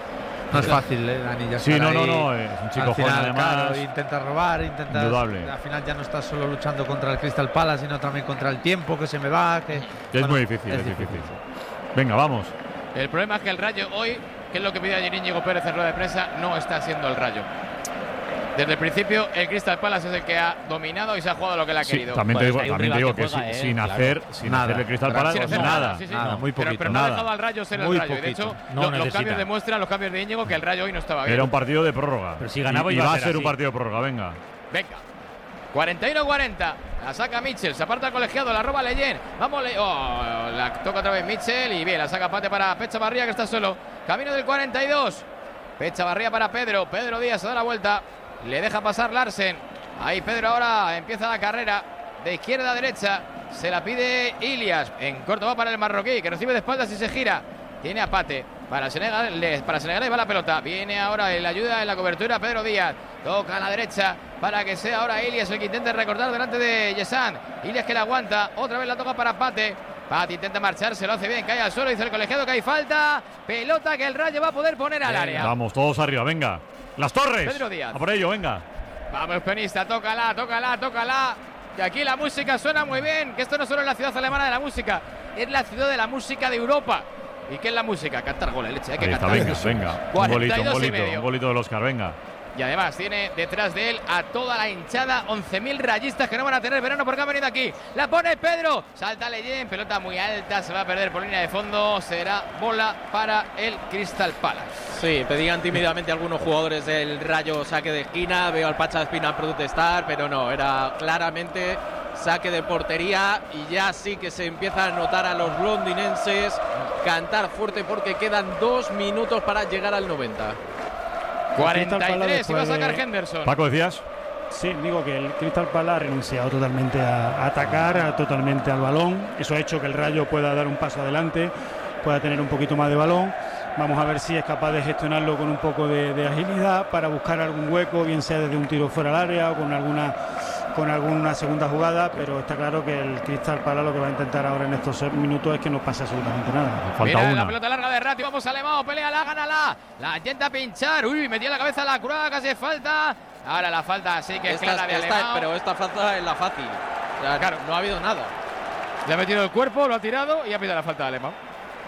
No es fácil, ¿eh, Dani? Ya Sí, estar no, no, ahí. no, es un chico Al joven final, además. claro, intenta robar, intenta. Indudable. Al final ya no estás solo luchando contra el Crystal Palace, sino también contra el tiempo que se me va. Que, Es bueno, muy difícil, es, difícil. Venga, vamos. El problema es que el Rayo hoy, que es lo que pide ayer Íñigo Pérez en rueda de prensa, no está siendo el Rayo. Desde el principio, el Crystal Palace es el que ha dominado y se ha jugado lo que le ha Sí, querido. también te Bueno, digo, hay un también te rival digo que que juega, sin, eh, sin claro. hacer, sin Nada. hacer el Crystal Sin Palace, hacer nada. sí, sí. Nada, muy Pero, poquito. pero no ha nada. dejado al Rayo ser Muy el Rayo. Y de poquito. hecho, No lo- los necesita. cambios demuestran, los cambios de Íñigo, que el Rayo hoy no estaba bien. Era un partido de prórroga. Pero si ganaba y, y iba a va a ser ser un así. partido de prórroga, venga. Venga. cuarenta y uno cuarenta. La saca Mitchell. Se aparta el colegiado. La roba Leyen. Vamos, Le oh, la toca otra vez Mitchell. Y bien, la saca Pate para Pech Chavarría, que está solo. Camino del cuarenta y dos. Pech Chavarría para Pedro. Pedro Díaz se da la vuelta. Le deja pasar Larsen. Ahí Pedro ahora empieza la carrera. De izquierda a derecha. Se la pide Ilias. En corto va para el marroquí, que recibe de espaldas y se gira. Tiene a Pate. Para Senegal, para Senegal va la pelota. Viene ahora el ayuda en la cobertura Pedro Díaz. Toca a la derecha para que sea ahora Ilias el que intente recortar delante de Yesan. Ilias que la aguanta. Otra vez la toca para Pate. Pate intenta marcharse, lo hace bien. Cae al suelo, dice el colegiado que hay falta. Pelota que el Rayo va a poder poner al área. Vamos, todos arriba, venga. Las Torres. Pedro Díaz. A por ello, venga. Vamos, penista, tócala, tócala, tócala. Que aquí la música suena muy bien. Que esto no solo es la ciudad alemana de la música, es la ciudad de la música de Europa. ¿Y qué es la música? Cantar goles, leche, hay que Ahí está, cantar. venga, venga. Un cuarenta y bolito, un dos y bolito, medio. un bolito del Oscar, venga. Y además tiene detrás de él a toda la hinchada, once mil rayistas que no van a tener verano porque han venido aquí. La pone Pedro, salta Leyen, pelota muy alta, se va a perder por línea de fondo, será bola para el Crystal Palace. Sí, pedían tímidamente algunos jugadores del Rayo saque de esquina. Veo al Pacha Espina protestar, pero no, era claramente saque de portería. Y ya sí que se empieza a notar a los londinenses cantar fuerte porque quedan dos minutos para llegar al noventa. cuarenta y tres y va a después de- sacar Henderson. Paco, decías. Sí, digo que el Crystal Palace ha renunciado totalmente a, a atacar, a- totalmente al balón. Eso ha hecho que el Rayo pueda dar un paso adelante, pueda tener un poquito más de balón. Vamos a ver si es capaz de gestionarlo con un poco de, de agilidad para buscar algún hueco, bien sea desde un tiro fuera del área o con alguna con alguna segunda jugada, pero está claro que el Crystal Palace lo que va a intentar ahora en estos minutos es que no pase absolutamente nada. Falta Mira una. la pelota larga de Ratio, vamos a Alemão, pelea la, gánala. La intenta pinchar, uy, metió la cabeza a la curva, casi falta. Ahora la falta sí que es Esta, clara de esta- Alemão. pero esta falta es la fácil. O sea, Claro. no ha habido nada. Le ha metido el cuerpo, lo ha tirado y ha pedido la falta de Alemão.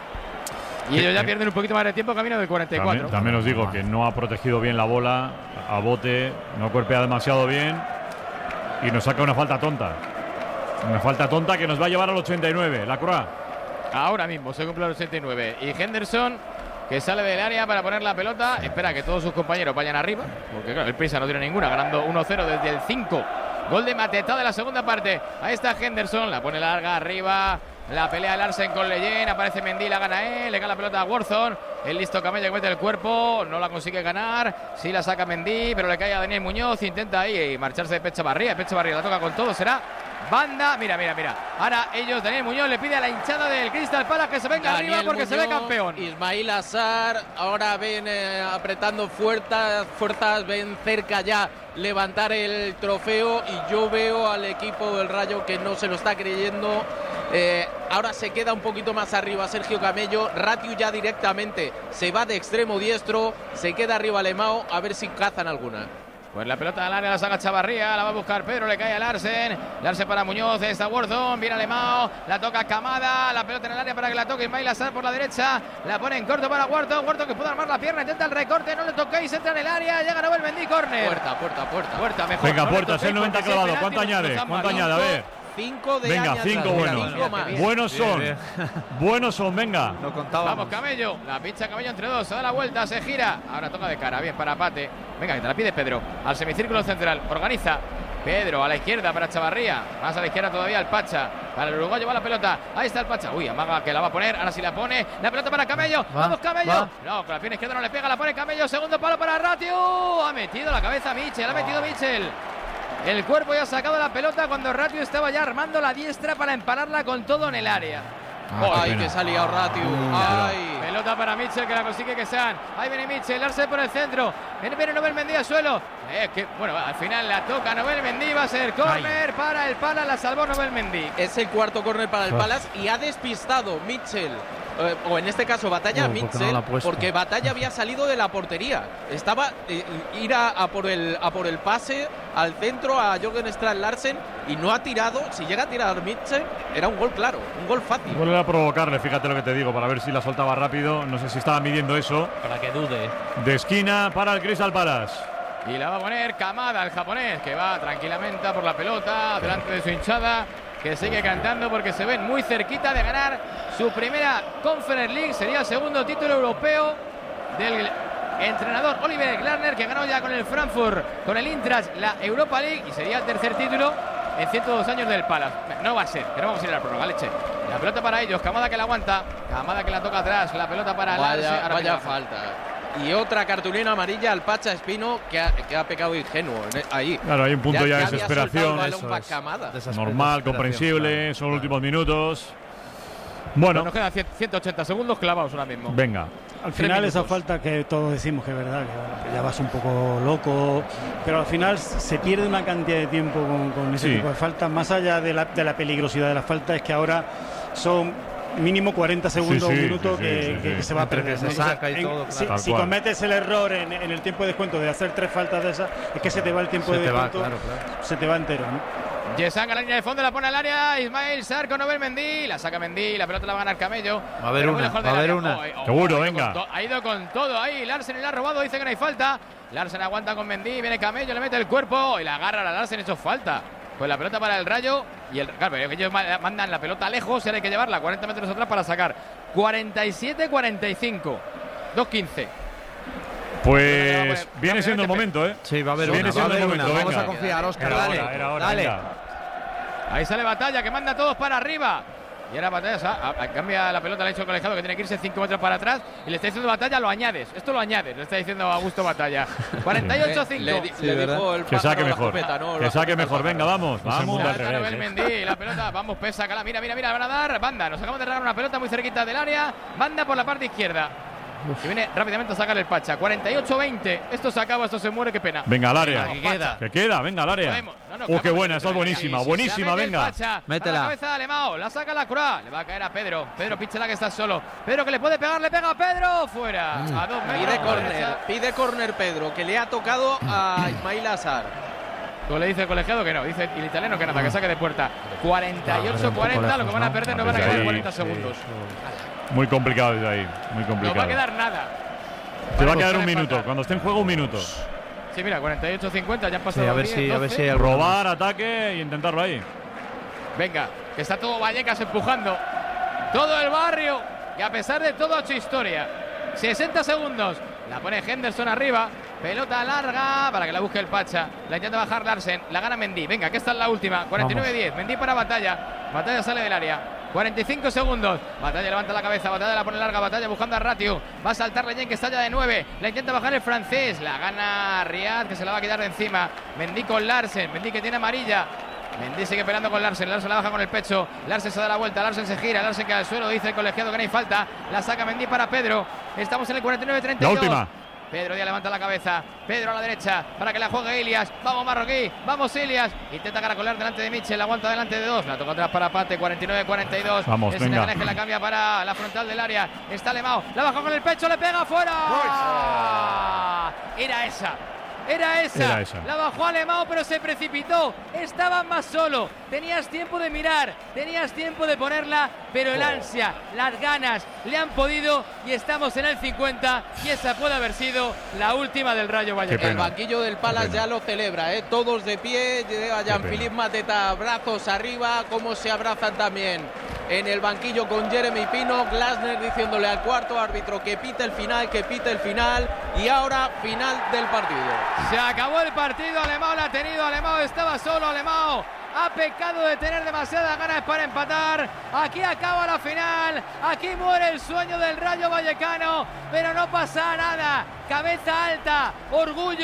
Y ellos ya pierden un poquito más de tiempo, camino del cuarenta y cuatro. También, también os digo que no ha protegido bien la bola a bote, no cuerpea demasiado bien y nos saca una falta tonta. Una falta tonta que nos va a llevar al ochenta y nueve, la Croix. Ahora mismo se cumple el ochenta y nueve. Y Henderson, que sale del área para poner la pelota, espera que todos sus compañeros vayan arriba, porque claro, el Prisa no tiene ninguna, ganando uno cero desde el cinco. Gol de Mateta de la segunda parte. Ahí está Henderson, la pone larga arriba. La pelea Larsen con Leyen, aparece Mendy, la gana él, le gana la pelota a Warzone. El listo Camello que mete el cuerpo, no la consigue ganar. Sí la saca Mendy, pero le cae a Daniel Muñoz. Intenta ahí marcharse de Pech Chavarría. Pech Chavarría la toca con todo, será banda. Mira, mira, mira. Ahora ellos, Daniel Muñoz le pide a la hinchada del Crystal Palace que se venga Daniel arriba porque se ve Muñoz, campeón. Ismail Azar, ahora ven eh, apretando fuerzas, fuerzas, ven cerca ya levantar el trofeo y yo veo al equipo del Rayo que no se lo está creyendo. Eh, ahora se queda un poquito más arriba Sergio Camello. Ratio ya directamente se va de extremo diestro, se queda arriba Alemão, a ver si cazan alguna. Pues la pelota al área la saca Chavarría, la va a buscar Pedro, le cae a Larsen. Larsen para Muñoz, está Warzone, viene Alemão, la toca Camada, la pelota en el área para que la toque Ismail Assar por la derecha, la pone en corto para Warzone, Warzone que puede armar la pierna, intenta el recorte, no le toquéis, entra en el área, llega Noel Mendy, córner. Puerta, puerta, puerta. Puerta, mejor. Venga, no le puerta, es el toquéis noventa porque si hay clavado. penalti ¿Cuánto nos- añade? nos han ¿Cuánto marcado. añade? A ver. Cinco de Venga, años cinco atrás, buenos. cinco más. Buenos son. Bien, Buenos son, venga. Lo contábamos. Vamos, Camello, la pincha Camello entre dos, se da la vuelta, se gira, ahora toca de cara, bien para Pate. Venga, que te la pide Pedro, al semicírculo central, organiza. Pedro a la izquierda para Chavarría, más a la izquierda todavía el Pacha, para el uruguayo va la pelota, ahí está el Pacha, uy, amaga que la va a poner, ahora sí la pone, la pelota para Camello, Va, vamos Camello, va. no, con la pierna izquierda no le pega, la pone Camello, segundo palo para Ratio, ha metido la cabeza Michel, ha metido Michel. El cuerpo ya ha sacado la pelota cuando Ratiu estaba ya armando la diestra para empalarla con todo en el área. Ah, ¡ay, que se ha liado Ratiu! ¡Ay! Pelota para Mitchell, que la consigue que sean. Ahí viene Mitchell, Larsen por el centro. Viene, viene Nobel Mendy al suelo. Eh, que, bueno, al final la toca Nobel Mendy. Va a ser córner para el Palace. La salvó Nobel Mendy. Es el cuarto córner para el Palace y ha despistado Mitchell. Eh, o en este caso Batalla, oh, Mitchell, no porque Batalla había salido de la portería. Estaba eh, ir a, a, por el, a por el pase al centro a Jorgen Strand Larsen y no ha tirado. Si llega a tirar Mitchell, era un gol claro, un gol fácil. Vuelve a provocarle, fíjate lo que te digo, para ver si la soltaba rápido. No sé si estaba midiendo eso. Para que dude. De esquina para el Crystal Palace. Y la va a poner Kamada, el japonés, que va tranquilamente por la pelota, delante de su hinchada, que sigue cantando porque se ven muy cerquita de ganar su primera Conference League. Sería el segundo título europeo del entrenador Oliver Glasner, que ganó ya con el Frankfurt, con el Eintracht, la Europa League, y sería el tercer título en ciento dos años del Palace. No va a ser, que no vamos a ir a la prórroga, leche. La pelota para ellos, Kamada que la aguanta, Kamada que la toca atrás, la pelota para Vaya, Larsen, vaya falta. Y otra cartulina amarilla al Pacha Espino, que ha, que ha pecado ingenuo ahí. Claro, hay un punto ya, ya de desesperación. Eso es. Normal, comprensible, claro. Son los últimos minutos. Bueno, nos quedan ciento ochenta segundos clavados ahora mismo. Venga. Al final esa falta que todos decimos que es verdad, que, que ya vas un poco loco, pero al final se pierde una cantidad de tiempo con, con ese sí. tipo de faltas. Más allá de la, de la peligrosidad de la falta, es que ahora son mínimo cuarenta segundos, sí, sí, un minuto sí, que, sí, sí, que, que se va a perder. Se saca y en, todo, claro. Si, si cometes el error en, en el tiempo de descuento de hacer tres faltas de esas, es que se te va el tiempo se de descuento, va, claro, claro. se te va entero, ¿no? Yesan a la línea de fondo, la pone al área. Ismail Sarr con Nobel Mendy. La saca Mendy, la pelota la va a ganar Camello. Va a haber una, va a haber una. Oh, oh, Seguro, oh, venga. To, ha ido con todo ahí. Larsen le ha robado, dice que no hay falta. Larsen aguanta con Mendy, viene Camello, le mete el cuerpo y la agarra a la Larsen, hecho falta. Pues la pelota para el Rayo y el claro, ellos mandan la pelota lejos y ahora hay que llevarla cuarenta metros atrás para sacar. cuarenta y siete cuarenta y cinco. dos quince. Pues viene siendo el momento, ¿eh? Sí, va a haber viene una. siendo Va a haber el momento, una. venga. Vamos a confiar, Óscar, Era dale. hora, era hora, dale. venga. Ahí sale Batalla, que manda a todos para arriba. Y ahora Batalla a, a, cambia la pelota, le ha hecho el colegiado que tiene que irse cinco metros para atrás. Y le está diciendo Batalla, lo añades. Esto lo añades, le está diciendo Augusto Batalla. cuarenta y ocho a cinco. Le, le, sí, le dijo el que saque mejor. Copeta, ¿no? Que saque mejor, venga, vamos. Vamos. La Nobel Mendy, la pelota, vamos, pesa, cala, mira, mira, mira, van a dar. Banda, nos acabamos de regalar una pelota muy cerquita del área. Banda por la parte izquierda. Y viene rápidamente a sacar el Pacha. cuarenta y ocho veinte. Esto se acaba, esto se muere, qué pena. Venga, al área. Que queda. Que queda, venga, al área. No, no, uh, qué buena, esa es buenísima. Sí, buenísima, venga. Pacha, métela. La cabeza de Alemão, la saca la Croix. Le va a caer a Pedro. Pedro, píchela que está solo. Pedro que le puede pegar, le pega a Pedro. Fuera. Mm. A dos metros. Pide córner, pide córner Pedro, que le ha tocado a Ismail Assar. Pues le dice el colegiado que no, dice el italiano que nada, que saque de puerta. cuarenta y ocho cuarenta, lo que van a perder no van a quedar cuarenta segundos. Muy complicado desde ahí, muy complicado. No va a quedar nada. Te va a quedar un minuto, cuando esté en juego un minuto. Sí, mira, cuarenta y ocho cincuenta, ya han pasado sí, a ver diez, si, a ver si hay robar, ataque y intentarlo ahí. Venga, que está todo Vallecas empujando. Todo el barrio. Y a pesar de todo ha hecho historia. sesenta segundos. La pone Henderson arriba. Pelota larga para que la busque el Pacha. La intenta bajar Larsen. La gana Mendy. Venga, que esta es la última. cuarenta y nueve diez. Mendy para Batalla. Batalla sale del área. cuarenta y cinco segundos. Batalla levanta la cabeza. Batalla la pone larga. Batalla buscando a Ratiu. Va a saltar Leyen, que está ya de nueve. La intenta bajar el francés. La gana Riad, que se la va a quitar de encima. Mendy con Larsen. Mendy que tiene amarilla. Mendy sigue peleando con Larsen. Larsen la baja con el pecho. Larsen se da la vuelta. Larsen se gira. Larsen cae al suelo. Dice el colegiado que no hay falta. La saca Mendy para Pedro. Estamos en el cuarenta y nueve treinta y dos. La última. Pedro ya levanta la cabeza. Pedro a la derecha para que la juegue Ilias. Vamos Marroquí. Vamos Ilias. Intenta caracolar delante de Mitchell. Aguanta delante de dos. La toca atrás para Pate. cuarenta y nueve cuarenta y dos. Vamos, el venga. que la cambia para la frontal del área. Está Alemão. La baja con el pecho. Le pega fuera. Era esa. Era esa. Era esa. La bajó Alemão, pero se precipitó. Estaba más solo. Tenías tiempo de mirar. Tenías tiempo de ponerla. Pero el ansia, las ganas le han podido. Y estamos en el cincuenta. Y esa puede haber sido la última del Rayo Vallecano. El banquillo del Palace ya lo celebra, ¿eh? Todos de pie. Llega Jean-Philippe Mateta, brazos arriba. Cómo se abrazan también en el banquillo con Jeremy Pino. Glasner diciéndole al cuarto árbitro que pite el final, que pite el final. Y ahora final del partido. Se acabó el partido, Alemão la ha tenido, Alemão estaba solo, Alemão ha pecado de tener demasiadas ganas para empatar. Aquí acaba la final, aquí muere el sueño del Rayo Vallecano, pero no pasa nada. Cabeza alta, orgullo,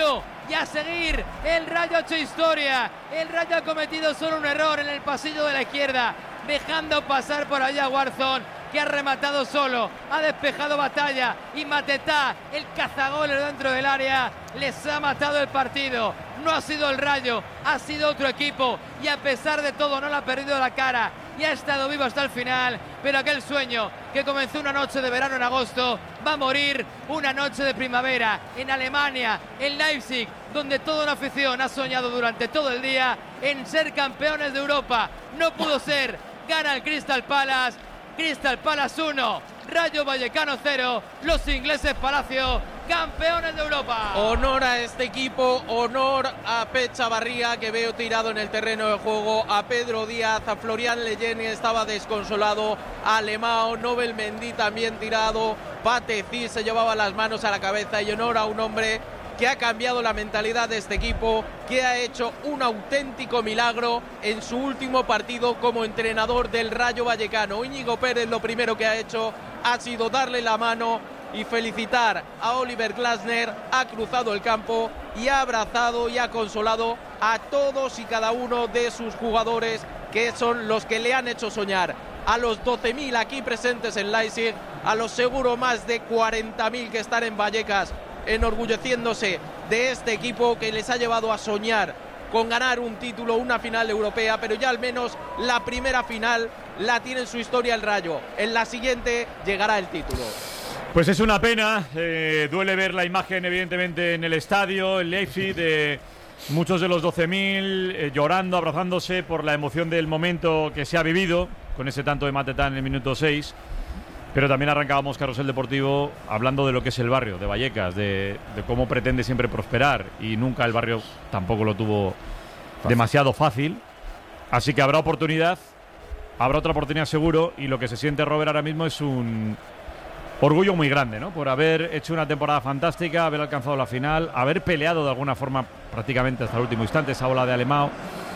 y a seguir. El Rayo ha hecho historia. El Rayo ha cometido solo un error en el pasillo de la izquierda, dejando pasar por allá a Warzone, que ha rematado solo, ha despejado Batalla, y Matetá, el cazagoles dentro del área, les ha matado el partido. No ha sido el Rayo, ha sido otro equipo, y a pesar de todo no le ha perdido la cara y ha estado vivo hasta el final. Pero aquel sueño que comenzó una noche de verano en agosto va a morir una noche de primavera en Alemania, en Leipzig, donde toda una afición ha soñado durante todo el día en ser campeones de Europa. No pudo ser, gana el Crystal Palace. Crystal Palace uno, Rayo Vallecano cero, los ingleses Palacio, campeones de Europa. Honor a este equipo, honor a Pep Chavarría, que veo tirado en el terreno de juego, a Pedro Díaz, a Florian Leggeni, estaba desconsolado, a Alemão, Nobel Mendy también tirado, Pateci se llevaba las manos a la cabeza, y honor a un hombre que ha cambiado la mentalidad de este equipo, que ha hecho un auténtico milagro en su último partido como entrenador del Rayo Vallecano. Íñigo Pérez lo primero que ha hecho ha sido darle la mano y felicitar a Oliver Glasner. Ha cruzado el campo y ha abrazado y ha consolado a todos y cada uno de sus jugadores, que son los que le han hecho soñar. A los doce mil aquí presentes en Leipzig, a los seguro más de cuarenta mil que están en Vallecas, enorgulleciéndose de este equipo que les ha llevado a soñar con ganar un título, una final europea, pero ya al menos la primera final la tiene en su historia el Rayo. En la siguiente llegará el título. Pues es una pena, eh, duele ver la imagen evidentemente en el estadio, en Leipzig, de muchos de los doce mil eh, llorando, abrazándose por la emoción del momento que se ha vivido, con ese tanto de Matetá en el minuto seis. Pero también arrancábamos Carrusel Deportivo hablando de lo que es el barrio de Vallecas, de, de cómo pretende siempre prosperar, y nunca el barrio tampoco lo tuvo fácil. demasiado fácil. Así que habrá oportunidad, habrá otra oportunidad seguro, y lo que se siente Robert ahora mismo es un orgullo muy grande, ¿no? Por haber hecho una temporada fantástica, haber alcanzado la final, haber peleado de alguna forma prácticamente hasta el último instante esa ola de Alemão.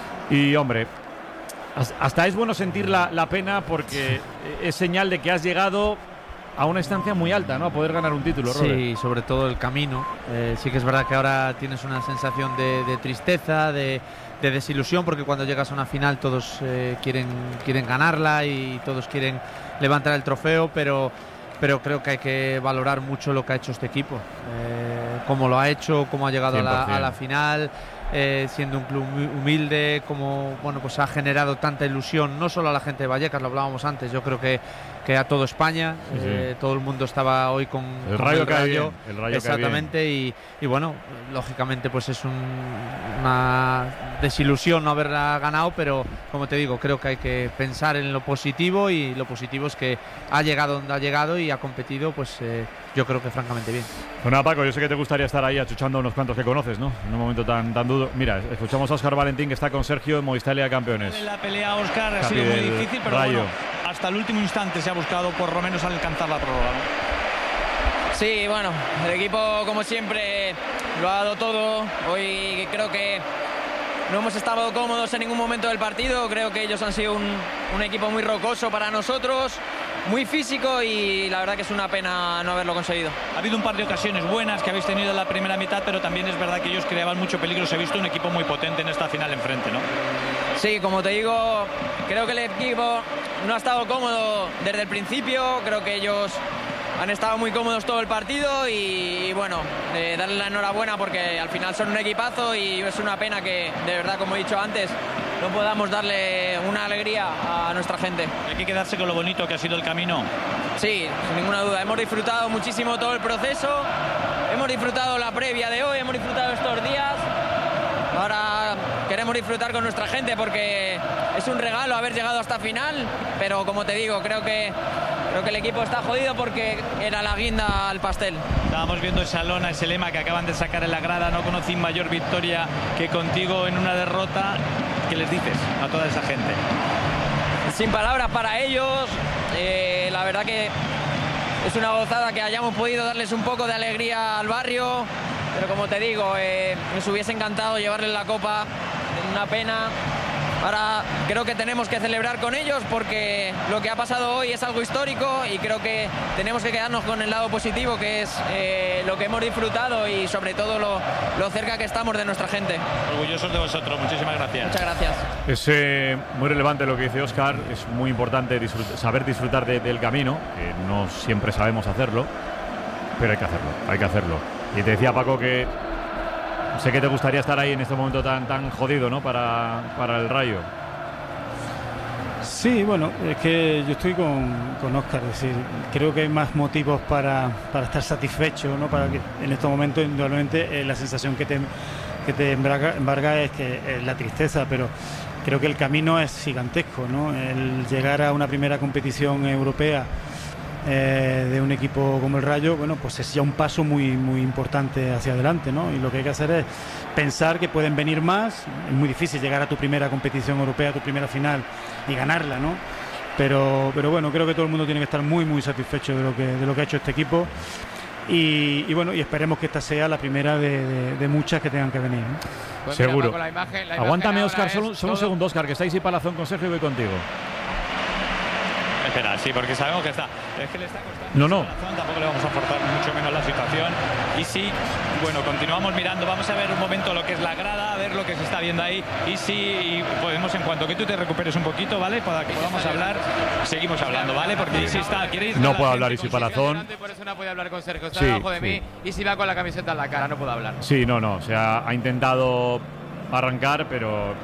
Y hombre, hasta es bueno sentir la, la pena, porque es señal de que has llegado a una instancia muy alta, ¿no? A poder ganar un título, Robert. Sí, sobre todo el camino. Eh, sí que es verdad que ahora tienes una sensación de, de tristeza, de, de desilusión, porque cuando llegas a una final todos eh, quieren, quieren ganarla y todos quieren levantar el trofeo, pero, pero creo que hay que valorar mucho lo que ha hecho este equipo. Eh, cómo lo ha hecho, cómo ha llegado a la, a la final. Eh, siendo un club humilde, como bueno, pues ha generado tanta ilusión, no solo a la gente de Vallecas, lo hablábamos antes, yo creo que, que a todo España, sí, eh, sí. todo el mundo estaba hoy con el con Rayo, el rayo, el rayo exactamente, y, y bueno, lógicamente pues es un, una desilusión no haberla ganado, pero como te digo, creo que hay que pensar en lo positivo, y lo positivo es que ha llegado donde ha llegado y ha competido, pues eh, yo creo que francamente bien. Bueno, Paco, yo sé que te gustaría estar ahí achuchando unos cuantos que conoces, ¿no? En un momento tan, tan duro. Mira, escuchamos a Óscar Valentín, que está con Sergio en Movistar Liga de Campeones. La pelea, Óscar, ha Capi sido muy difícil, pero Rayo. bueno, hasta el último instante se ha buscado por lo menos alcanzar la prórroga, ¿no? Sí, bueno, el equipo como siempre lo ha dado todo. Hoy creo que no hemos estado cómodos en ningún momento del partido. Creo que ellos han sido un, un equipo muy rocoso para nosotros, muy físico, y la verdad que es una pena no haberlo conseguido. Ha habido un par de ocasiones buenas que habéis tenido en la primera mitad, pero también es verdad que ellos creaban mucho peligro. Se ha visto un equipo muy potente en esta final enfrente, ¿no? Sí, como te digo, creo que el equipo no ha estado cómodo desde el principio. Creo que ellos han estado muy cómodos todo el partido, y, y bueno, eh, darle la enhorabuena, porque al final son un equipazo, y es una pena que, de verdad, como he dicho antes, no podamos darle una alegría a nuestra gente. Hay que quedarse con lo bonito que ha sido el camino. Sí, sin ninguna duda. Hemos disfrutado muchísimo todo el proceso, hemos disfrutado la previa de hoy, hemos disfrutado estos días. Ahora queremos disfrutar con nuestra gente, porque es un regalo haber llegado hasta final, pero como te digo, creo que creo que el equipo está jodido porque era la guinda al pastel. Estábamos viendo esa lona, ese lema que acaban de sacar en la grada: no conocí mayor victoria que contigo en una derrota. ¿Qué les dices a toda esa gente? Sin palabras para ellos. Eh, la verdad que es una gozada que hayamos podido darles un poco de alegría al barrio, pero como te digo, eh, nos hubiese encantado llevarles la copa. Una pena Ahora creo que tenemos que celebrar con ellos porque lo que ha pasado hoy es algo histórico y creo que tenemos que quedarnos con el lado positivo, que es eh, lo que hemos disfrutado y sobre todo lo, lo cerca que estamos de nuestra gente. Orgullosos de vosotros, muchísimas gracias. Muchas gracias. Es eh, muy relevante lo que dice Óscar, es muy importante disfrut- saber disfrutar de, del camino, que no siempre sabemos hacerlo, pero hay que hacerlo, hay que hacerlo. Y te decía, Paco, que sé que te gustaría estar ahí en este momento tan, tan jodido, ¿no? Para, para el Rayo. Sí, bueno, es que yo estoy con, con Óscar, es decir, creo que hay más motivos para, para estar satisfecho, ¿no? Para que en estos momentos, indudablemente, eh, la sensación que te, que te embarga, embarga es que es la tristeza, pero creo que el camino es gigantesco, ¿no? El llegar a una primera competición europea eh, de un equipo como el Rayo, bueno, pues es ya un paso muy, muy importante hacia adelante, ¿no? Y lo que hay que hacer es pensar que pueden venir más. Es muy difícil llegar a tu primera competición europea, a tu primera final y ganarla, ¿no? Pero, pero bueno, creo que todo el mundo tiene que estar muy, muy satisfecho de lo que, de lo que ha hecho este equipo. Y, y bueno, y esperemos que esta sea la primera de, de, de muchas que tengan que venir, ¿no? Pues seguro. mira, Paco, la imagen, la Aguántame, imagen Óscar, ahora solo, es solo un todo- segundo, Óscar, que estáis ahí palazón con Sergio y voy contigo. Espera, sí, porque sabemos que está. Es que le está costando. No, no. Razón, tampoco le vamos a forzar mucho menos la situación. Y sí, bueno, continuamos mirando. Vamos a ver un momento lo que es la grada, a ver lo que se está viendo ahí. Y sí, y podemos, en cuanto que tú te recuperes un poquito, ¿vale? Para que podamos hablar, seguimos hablando, ¿vale? Porque si está, ¿queréis? No puedo hablar, y si palazón. Por eso no podía hablar con Sergio, está Sí, debajo de sí. mí y si va con la camiseta en la cara, no puedo hablar. Sí, no, no. O sea, ha intentado arrancar, pero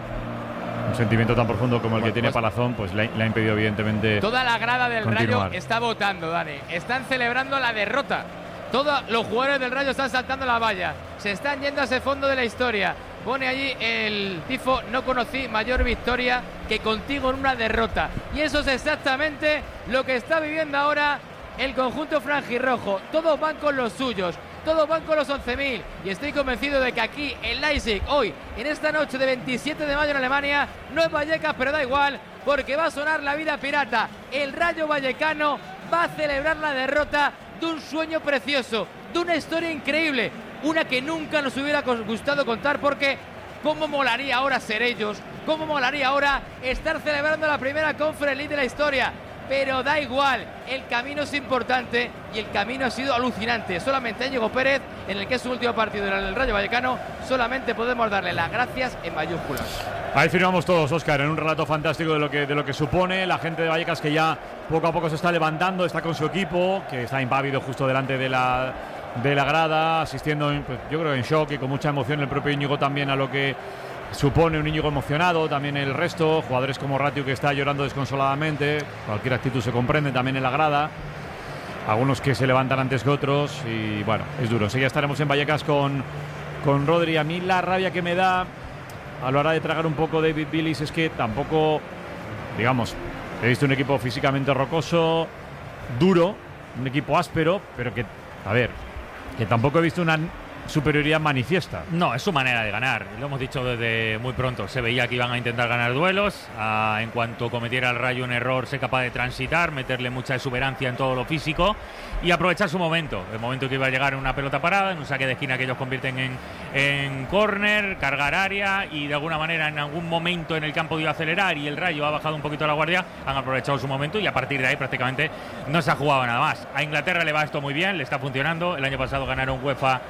un sentimiento tan profundo como el que tiene Palazón, pues le, le ha impedido, evidentemente. Toda la grada del continuar. Rayo está votando, Dani. Están celebrando la derrota. Todos los jugadores del Rayo están saltando la valla. Se están yendo a ese fondo de la historia. Pone allí el tifo: no conocí mayor victoria que contigo en una derrota. Y eso es exactamente lo que está viviendo ahora el conjunto franjirrojo. Todos van con los suyos. Todos van con los once mil y estoy convencido de que aquí en Leipzig, hoy, en esta noche de veintisiete de mayo en Alemania, no es Vallecas, pero da igual, porque va a sonar la vida pirata. El Rayo Vallecano va a celebrar la derrota de un sueño precioso, de una historia increíble, una que nunca nos hubiera gustado contar, porque cómo molaría ahora ser ellos, cómo molaría ahora estar celebrando la primera Conference League de la historia. Pero da igual, el camino es importante y el camino ha sido alucinante. Solamente a Íñigo Pérez, en el que es su último partido en el Rayo Vallecano, solamente podemos darle las gracias en mayúsculas. Ahí firmamos todos, Óscar, en un relato fantástico de lo que de lo que supone. La gente de Vallecas, que ya poco a poco se está levantando, está con su equipo, que está impávido justo delante de la, de la grada, asistiendo, pues, yo creo, en shock y con mucha emoción. El propio Íñigo también a lo que supone un Íñigo emocionado, también el resto, jugadores como Ratiu, que está llorando desconsoladamente. Cualquier actitud se comprende también en la grada, algunos que se levantan antes que otros, y bueno, es duro. Sí, ya estaremos en Vallecas con, con Rodri. A mí la rabia que me da a la hora de tragar un poco David Villys es que tampoco, digamos, he visto un equipo físicamente rocoso, duro, un equipo áspero, pero que, a ver, que tampoco he visto una superioridad manifiesta. No, es su manera de ganar. Lo hemos dicho desde muy pronto. Se veía que iban a intentar ganar duelos. Ah, en cuanto cometiera el Rayo un error, ser capaz de transitar, meterle mucha exuberancia en todo lo físico y aprovechar su momento. El momento que iba a llegar en una pelota parada, en un saque de esquina que ellos convierten en, en córner, cargar área, y de alguna manera en algún momento en el campo iba a acelerar y el Rayo ha bajado un poquito la guardia. Han aprovechado su momento y a partir de ahí prácticamente no se ha jugado nada más. A Inglaterra le va esto muy bien, le está funcionando. El año pasado ganaron UEFA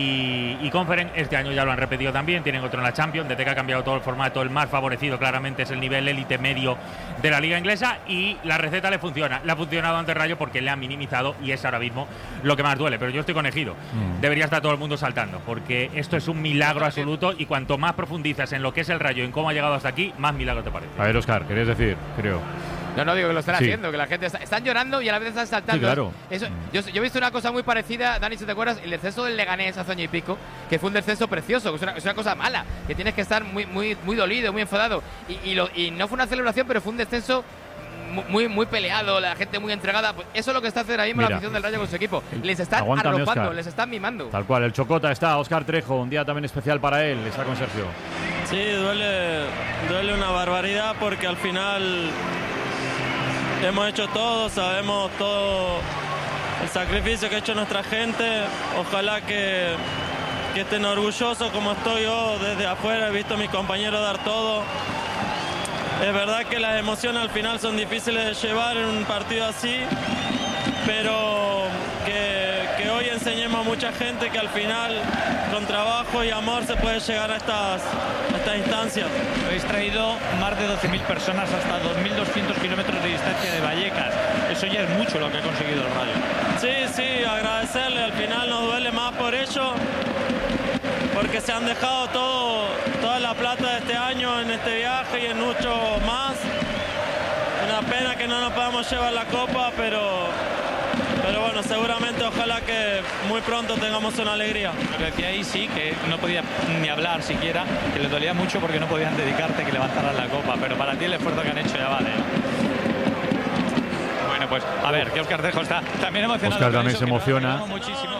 y, y Conference. Este año ya lo han repetido también. Tienen otro en la Champions. Desde que ha cambiado todo el formato, el más favorecido claramente es el nivel élite medio de la liga inglesa, y la receta le funciona. Le ha funcionado ante el Rayo porque le ha minimizado, y es ahora mismo lo que más duele. Pero yo estoy con Ejido. Mm. Debería estar todo el mundo saltando, porque esto es un milagro absoluto, y cuanto más profundizas en lo que es el Rayo, en cómo ha llegado hasta aquí, más milagro te parece. A ver, Óscar, querías decir, creo. No, no, digo que lo están Sí. haciendo, que la gente está, están llorando y a la vez están saltando. Sí, claro. Eso, yo, yo he visto una cosa muy parecida, Dani, si te acuerdas, el descenso del Leganés hace año y pico, que fue un descenso precioso, que es una, es una cosa mala, que tienes que estar muy, muy, muy dolido, muy enfadado. Y, y, lo, y no fue una celebración, pero fue un descenso muy, muy peleado, la gente muy entregada. Pues eso es lo que está haciendo ahora mismo la Mira, afición del Rayo con su equipo. Les están Aguántame, arropando, Óscar. les están mimando. Tal cual, el Chocota está, Óscar Trejo, un día también especial para él, está con Sergio. Sí, duele, duele una barbaridad, porque al final hemos hecho todo, sabemos todo el sacrificio que ha hecho nuestra gente. Ojalá que, que estén orgullosos como estoy yo desde afuera. He visto a mis compañeros dar todo. Es verdad que las emociones al final son difíciles de llevar en un partido así, pero que, que hoy enseñemos a mucha gente que al final con trabajo y amor se puede llegar a estas, a estas instancias. Habéis traído más de doce mil personas hasta dos mil doscientos kilómetros de distancia de Vallecas. Eso ya es mucho lo que ha conseguido el Rayo. Sí, sí, agradecerle. Al final nos duele más por ello, porque se han dejado todo, toda la plata de este año en este viaje y en mucho más. Una pena que no nos podamos llevar la copa, pero, pero bueno, seguramente ojalá que muy pronto tengamos una alegría. Lo que decía ahí sí, que no podía ni hablar siquiera, que le dolía mucho porque no podían dedicarte que levantaran la copa, pero para ti el esfuerzo que han hecho ya vale. Bueno, pues a ver, que Óscar Trejo está también emocionado. Óscar también se emociona. Muchísimo.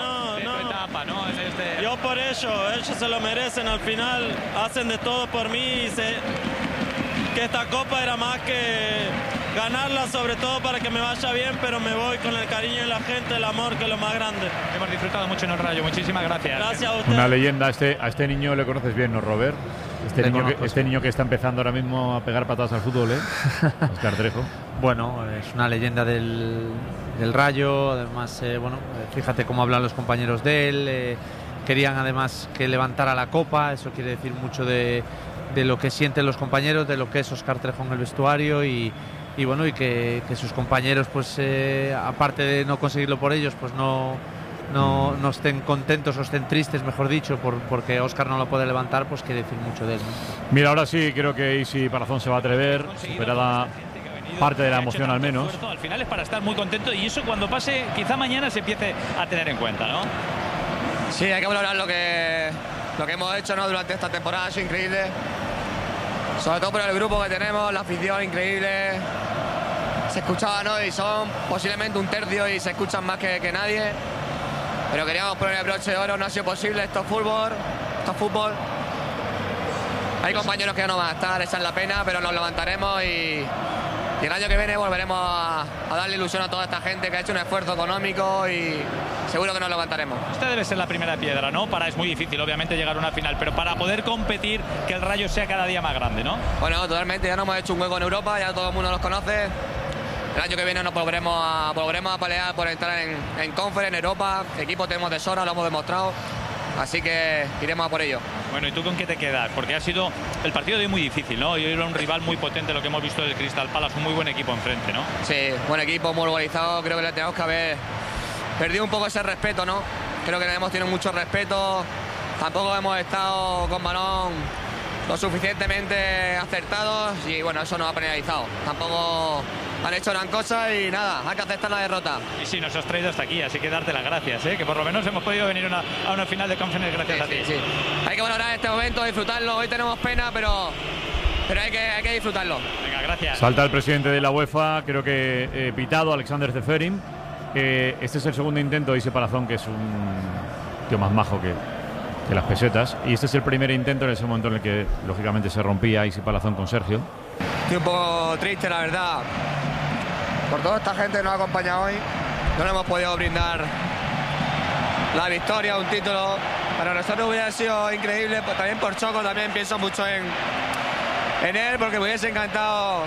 Yo por ello, ellos se lo merecen, al final hacen de todo por mí y sé que esta copa era más que ganarla, sobre todo para que me vaya bien, pero me voy con el cariño de la gente, el amor, que es lo más grande. Hemos disfrutado mucho en el Rayo, muchísimas gracias. Gracias a usted. Una leyenda, a este, a este niño le conoces bien, ¿no, Robert? Este niño, que, este niño que está empezando ahora mismo a pegar patadas al fútbol, ¿eh? Óscar Trejo. Bueno, es una leyenda del, del Rayo, además, eh, bueno, fíjate cómo hablan los compañeros de él. Eh, querían además que levantara la copa, eso quiere decir mucho de, de lo que sienten los compañeros, de lo que es Óscar Trejo en el vestuario y, y bueno, y que, que sus compañeros, pues eh, aparte de no conseguirlo por ellos, pues no, no, no estén contentos o estén tristes, mejor dicho, por, porque Óscar no lo puede levantar, pues quiere decir mucho de él, ¿no? Mira, ahora sí creo que Isi Palazón se va a atrever, superada parte de la emoción al menos. Al final es para estar muy contento y eso cuando pase, quizá mañana se empiece a tener en cuenta, ¿no? Sí, hay que valorar lo que, lo que hemos hecho, ¿no? Durante esta temporada, ha sido increíble. Sobre todo por el grupo que tenemos, la afición increíble. Se escuchaba, ¿no? Y son posiblemente un tercio y se escuchan más que, que nadie. Pero queríamos poner el broche de oro, no ha sido posible. Esto es fútbol, esto es fútbol. Hay compañeros que no van a estar, esa es la pena, pero nos levantaremos y, y el año que viene volveremos a, a darle ilusión a toda esta gente que ha hecho un esfuerzo económico y seguro que nos levantaremos. Esta debe ser la primera piedra, ¿no? Para, es muy difícil, obviamente, llegar a una final, pero para poder competir, que el Rayo sea cada día más grande, ¿no? Bueno, totalmente, ya nos hemos hecho un hueco en Europa, ya todo el mundo nos conoce. El año que viene nos volveremos a, volveremos a pelear por entrar en, en Conference, en Europa. Equipo tenemos de sobra, lo hemos demostrado. Así que iremos a por ello. Bueno, ¿y tú con qué te quedas? Porque ha sido el partido de hoy muy difícil, ¿no? Y hoy era un rival muy potente, lo que hemos visto del Crystal Palace, un muy buen equipo enfrente, ¿no? Sí, buen equipo, muy organizado. Creo que le tenemos que haber perdido un poco ese respeto, ¿no? Creo que le hemos tenido mucho respeto. Tampoco hemos estado con balón lo suficientemente acertados y bueno, eso nos ha penalizado. Tampoco han hecho gran cosa y nada, hay que aceptar la derrota. Y sí, nos has traído hasta aquí, así que darte las gracias, ¿eh? Que por lo menos hemos podido venir una, a una final de Conference gracias sí, a ti. Sí, sí. Hay que valorar este momento, disfrutarlo. Hoy tenemos pena, pero, pero hay, que, hay que disfrutarlo. Venga, gracias. Salta el presidente de la UEFA, creo que eh, pitado, Alexander Zeferin. Eh, este es el segundo intento de Isi Palazón, que es un tío más majo que, que las pesetas. Y este es el primer intento en ese momento en el que, lógicamente, se rompía Isi Palazón con Sergio. Estoy un poco triste, la verdad, por toda esta gente que nos ha acompañado hoy. No le hemos podido brindar la victoria, un título. Para nosotros hubiera sido increíble, también por Choco, también pienso mucho en, en él, porque me hubiese encantado.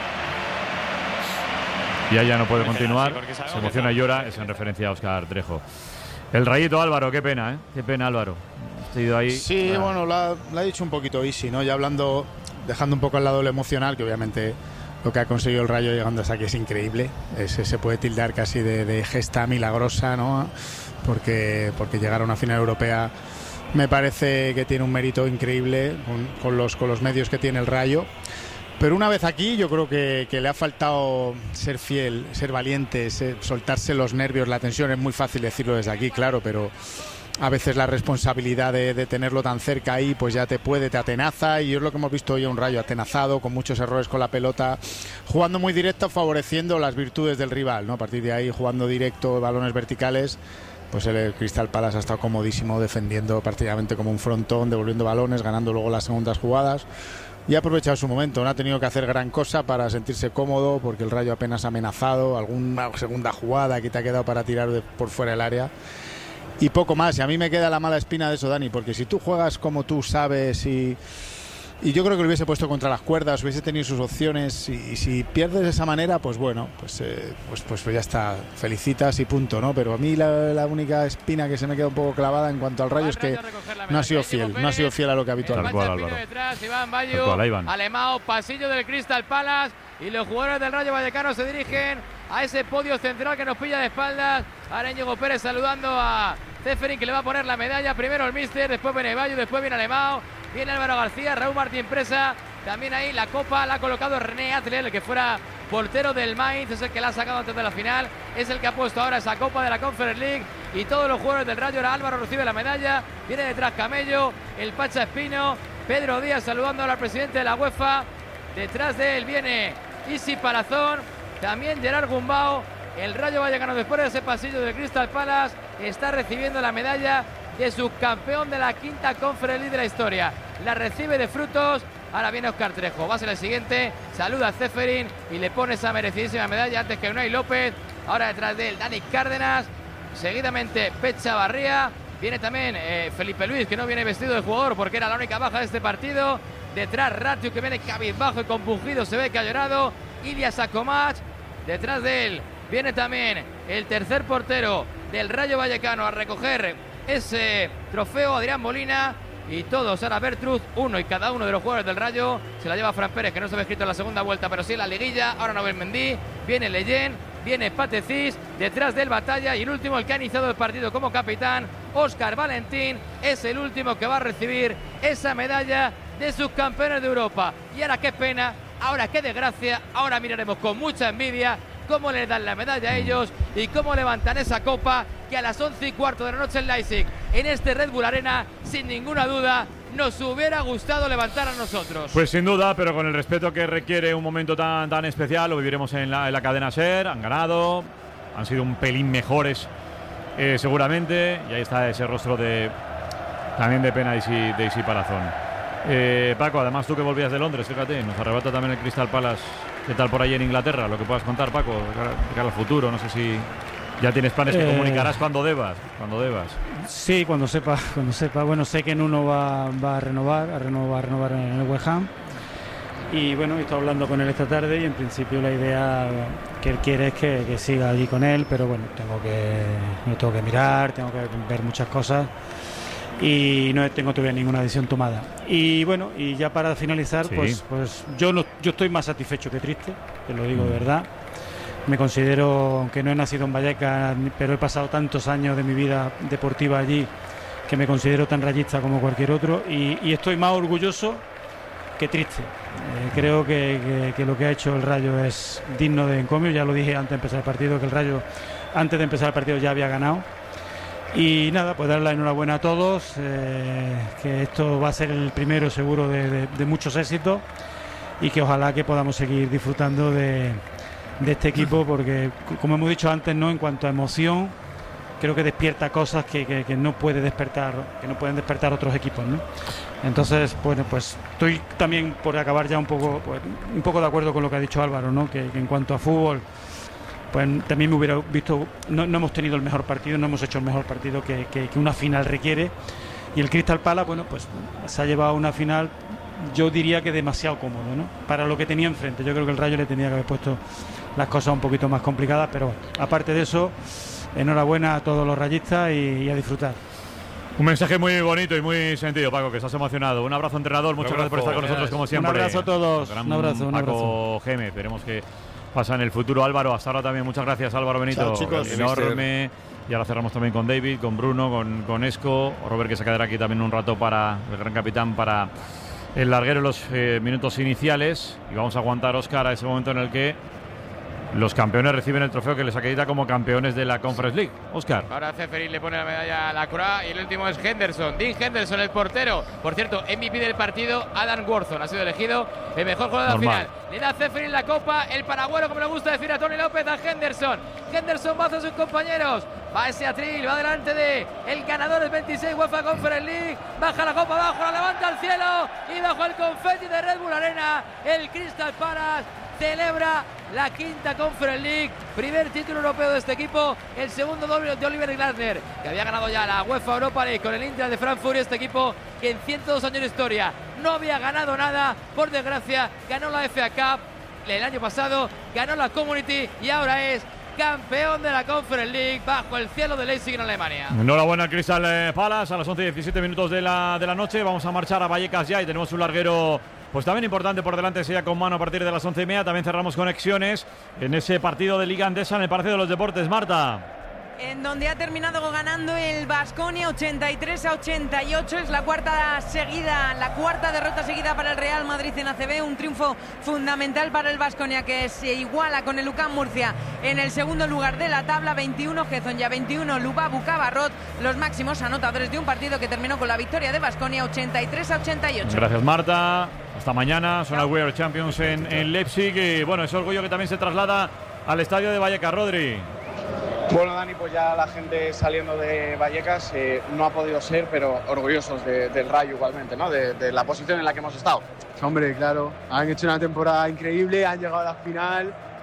Y ya no puede continuar, se emociona y llora, es en referencia a Óscar Trejo. El Rayito, Álvaro, qué pena, ¿eh? Qué pena, Álvaro. Has ido ahí. Sí, ah. bueno, lo ha, lo ha dicho un poquito Isi, ¿no? Ya hablando, dejando un poco al lado lo emocional, que obviamente lo que ha conseguido el Rayo llegando hasta aquí es increíble. Ese se puede tildar casi de, de gesta milagrosa, ¿no? Porque, porque llegar a una final europea me parece que tiene un mérito increíble con, con, los, con los medios que tiene el Rayo. Pero una vez aquí yo creo que, que le ha faltado ser fiel, ser valiente, ser, soltarse los nervios, la tensión. Es muy fácil decirlo desde aquí, claro, pero a veces la responsabilidad de, de tenerlo tan cerca ahí pues ya te puede, te atenaza, y es lo que hemos visto hoy, un Rayo atenazado, con muchos errores con la pelota, jugando muy directo, favoreciendo las virtudes del rival, ¿no? A partir de ahí, jugando directo, balones verticales, pues el Crystal Palace ha estado comodísimo, defendiendo prácticamente como un frontón, devolviendo balones, ganando luego las segundas jugadas. Y ha aprovechado su momento, no ha tenido que hacer gran cosa para sentirse cómodo, porque el Rayo apenas ha amenazado, alguna segunda jugada que te ha quedado para tirar de, por fuera del área, y poco más. Y a mí me queda la mala espina de eso, Dani, porque si tú juegas como tú sabes y, y yo creo que lo hubiese puesto contra las cuerdas, hubiese tenido sus opciones, y, y si pierdes de esa manera, pues bueno, pues, eh, pues, pues, pues ya está, felicitas y punto, ¿no? Pero a mí la, la única espina que se me queda un poco clavada en cuanto al Rayo es que no ha sido fiel, no ha sido fiel a lo que habitualmente. Tal cual, Álvaro. Detrás, Iván Bayo, Alemão, pasillo del Crystal Palace, y los jugadores del Rayo Vallecano se dirigen a ese podio central que nos pilla de espaldas. Ahora Íñigo Pérez saludando a Ceferin, que le va a poner la medalla. Primero el míster, después viene Bayo, después viene Alemão, viene Álvaro García, Raúl Martín Presa. También ahí la copa la ha colocado René Atler, el que fuera portero del Mainz, es el que la ha sacado antes de la final, es el que ha puesto ahora esa copa de la Conference League. Y todos los jugadores del Rayo, ahora Álvaro recibe la medalla, viene detrás Camello, el Pacha Espino, Pedro Díaz saludando al presidente de la UEFA. Detrás de él viene Isi Palazón, también Gerard Gumbau. El Rayo Vallecano, después de ese pasillo del Crystal Palace, está recibiendo la medalla de subcampeón de la quinta Conference League de la historia. La recibe de Frutos. Ahora viene Óscar Trejo, va a ser el siguiente, saluda a Ceferin y le pone esa merecidísima medalla antes que Unai López. Ahora detrás de él Dani Cárdenas, seguidamente Pecha Barría, viene también eh, Felipe Luis, que no viene vestido de jugador porque era la única baja de este partido. Detrás Ratiu, que viene cabizbajo y compungido, se ve que ha llorado. Ilya Sakomac, detrás de él viene también el tercer portero del Rayo Vallecano a recoger ese trofeo, Adrián Molina. Y todos, ahora Bertruz, uno y cada uno de los jugadores del Rayo. Se la lleva Fran Pérez, que no se ve escrito en la segunda vuelta, pero sí en la liguilla. Ahora Nobel Mendy, viene Leyen, viene Patecis, detrás del Batalla. Y el último, el que ha iniciado el partido como capitán, Óscar Valentín, es el último que va a recibir esa medalla de subcampeones de Europa. Y ahora qué pena, ahora qué desgracia, ahora miraremos con mucha envidia cómo le dan la medalla a ellos y cómo levantan esa copa que a las once y cuarto de la noche en Leipzig, en este Red Bull Arena, sin ninguna duda, nos hubiera gustado levantar a nosotros. Pues sin duda, pero con el respeto que requiere un momento tan, tan especial, lo viviremos en la, en la cadena SER. Han ganado, han sido un pelín mejores eh, seguramente, y ahí está ese rostro de también de pena de Isi, de Isi Palazón. Eh, Paco, además tú que volvías de Londres, fíjate, nos arrebata también el Crystal Palace. ¿Qué tal por ahí en Inglaterra? Lo que puedas contar, Paco, de cara, de cara al futuro. No sé si ya tienes planes que eh, comunicarás cuando debas, cuando debas. Sí, cuando sepa, cuando sepa. Bueno, sé que en uno va, va a renovar, a renovar, a renovar en el West Ham. Y bueno, he estado hablando con él esta tarde y en principio la idea que él quiere es que, que siga allí con él, pero bueno, tengo que, me tengo que mirar, tengo que ver muchas cosas. Y no tengo todavía ninguna decisión tomada. Y bueno, y ya para finalizar, sí. pues, pues yo no, yo estoy más satisfecho que triste, te lo digo mm. de verdad. Me considero, aunque no he nacido en Vallecas, pero he pasado tantos años de mi vida deportiva allí, que me considero tan rayista como cualquier otro, y, y estoy más orgulloso que triste. Eh, creo que, que, que lo que ha hecho el Rayo es digno de encomio. Ya lo dije antes de empezar el partido, que el Rayo antes de empezar el partido ya había ganado. Y nada, pues dar la enhorabuena a todos, eh, que esto va a ser el primero seguro de, de, de muchos éxitos, y que ojalá que podamos seguir disfrutando de, de este equipo, porque como hemos dicho antes, no en cuanto a emoción, creo que despierta cosas que, que, que no puede despertar, que no pueden despertar otros equipos, ¿no? Entonces, bueno, pues estoy también, por acabar ya un poco, pues, un poco de acuerdo con lo que ha dicho Álvaro, ¿no? Que, que en cuanto a fútbol, pues también me hubiera visto, no, no hemos tenido el mejor partido, no hemos hecho el mejor partido que, que, que una final requiere, y el Crystal Palace, bueno, pues se ha llevado una final, yo diría que demasiado cómodo, ¿no? Para lo que tenía enfrente. Yo creo que el Rayo le tenía que haber puesto las cosas un poquito más complicadas, pero aparte de eso, enhorabuena a todos los rayistas y, y a disfrutar. Un mensaje muy bonito y muy sentido, Paco, que estás emocionado. Un abrazo, entrenador, muchas gracias por estar con nosotros como siempre. Un abrazo a todos, Gran un abrazo, un Paco abrazo. Geme, esperemos que pasa en el futuro. Álvaro, hasta ahora también muchas gracias, Álvaro Benito. Chao, chicos. Enorme. Y ahora cerramos también con David, con Bruno, con, con Esco, Robert, que se quedará aquí también un rato para el gran capitán, para el larguero en los eh, minutos iniciales. Y vamos a aguantar, Óscar, a ese momento en el que los campeones reciben el trofeo que les acredita como campeones de la Conference League. Óscar. Ahora Ceferin le pone la medalla a la Croix y el último es Henderson. Dean Henderson, el portero. Por cierto, M V P del partido, Adam Worthon ha sido elegido el mejor jugador de la final. Le da Ceferin la copa, el paragüero, como le gusta decir a Tony López, a Henderson. Henderson va hacia sus compañeros. Va ese atril, va delante de el ganador del veintiséis UEFA Conference League. Baja la copa abajo, la levanta al cielo y bajo el confeti de Red Bull Arena, el Crystal Palace celebra la quinta Conference League, primer título europeo de este equipo, el segundo doble de Oliver Glasner, que había ganado ya la UEFA Europa League con el Eintracht de Frankfurt, y este equipo que en ciento dos años de historia no había ganado nada, por desgracia, ganó la F A Cup el año pasado, ganó la Community y ahora es campeón de la Conference League bajo el cielo de Leipzig en Alemania. Enhorabuena al Crystal Palace, a las once y diecisiete minutos de la, de la noche. Vamos a marchar a Vallecas ya y tenemos un larguero pues también importante por delante, sea con mano a partir de las once y media. También cerramos conexiones en ese partido de Liga Andesa en el Palacio de los Deportes. Marta. En donde ha terminado ganando el Baskonia ochenta y tres a ochenta y ocho. Es la cuarta seguida, la cuarta derrota seguida para el Real Madrid en A C B. Un triunfo fundamental para el Baskonia, que se iguala con el U C A M Murcia en el segundo lugar de la tabla. veintiuno Gezonja, veintiuno Lubabu Cabarrot, los máximos anotadores de un partido que terminó con la victoria de Baskonia ochenta y tres a ochenta y ocho. Gracias, Marta. Hasta mañana. Son las We Are Champions en, en Leipzig. Y bueno, ese orgullo que también se traslada al estadio de Vallecas. Rodri. Bueno, Dani, pues ya la gente saliendo de Vallecas eh, no ha podido ser, pero orgullosos de, del Rayo igualmente, ¿no? De, de la posición en la que hemos estado. Hombre, claro, han hecho una temporada increíble, han llegado a la final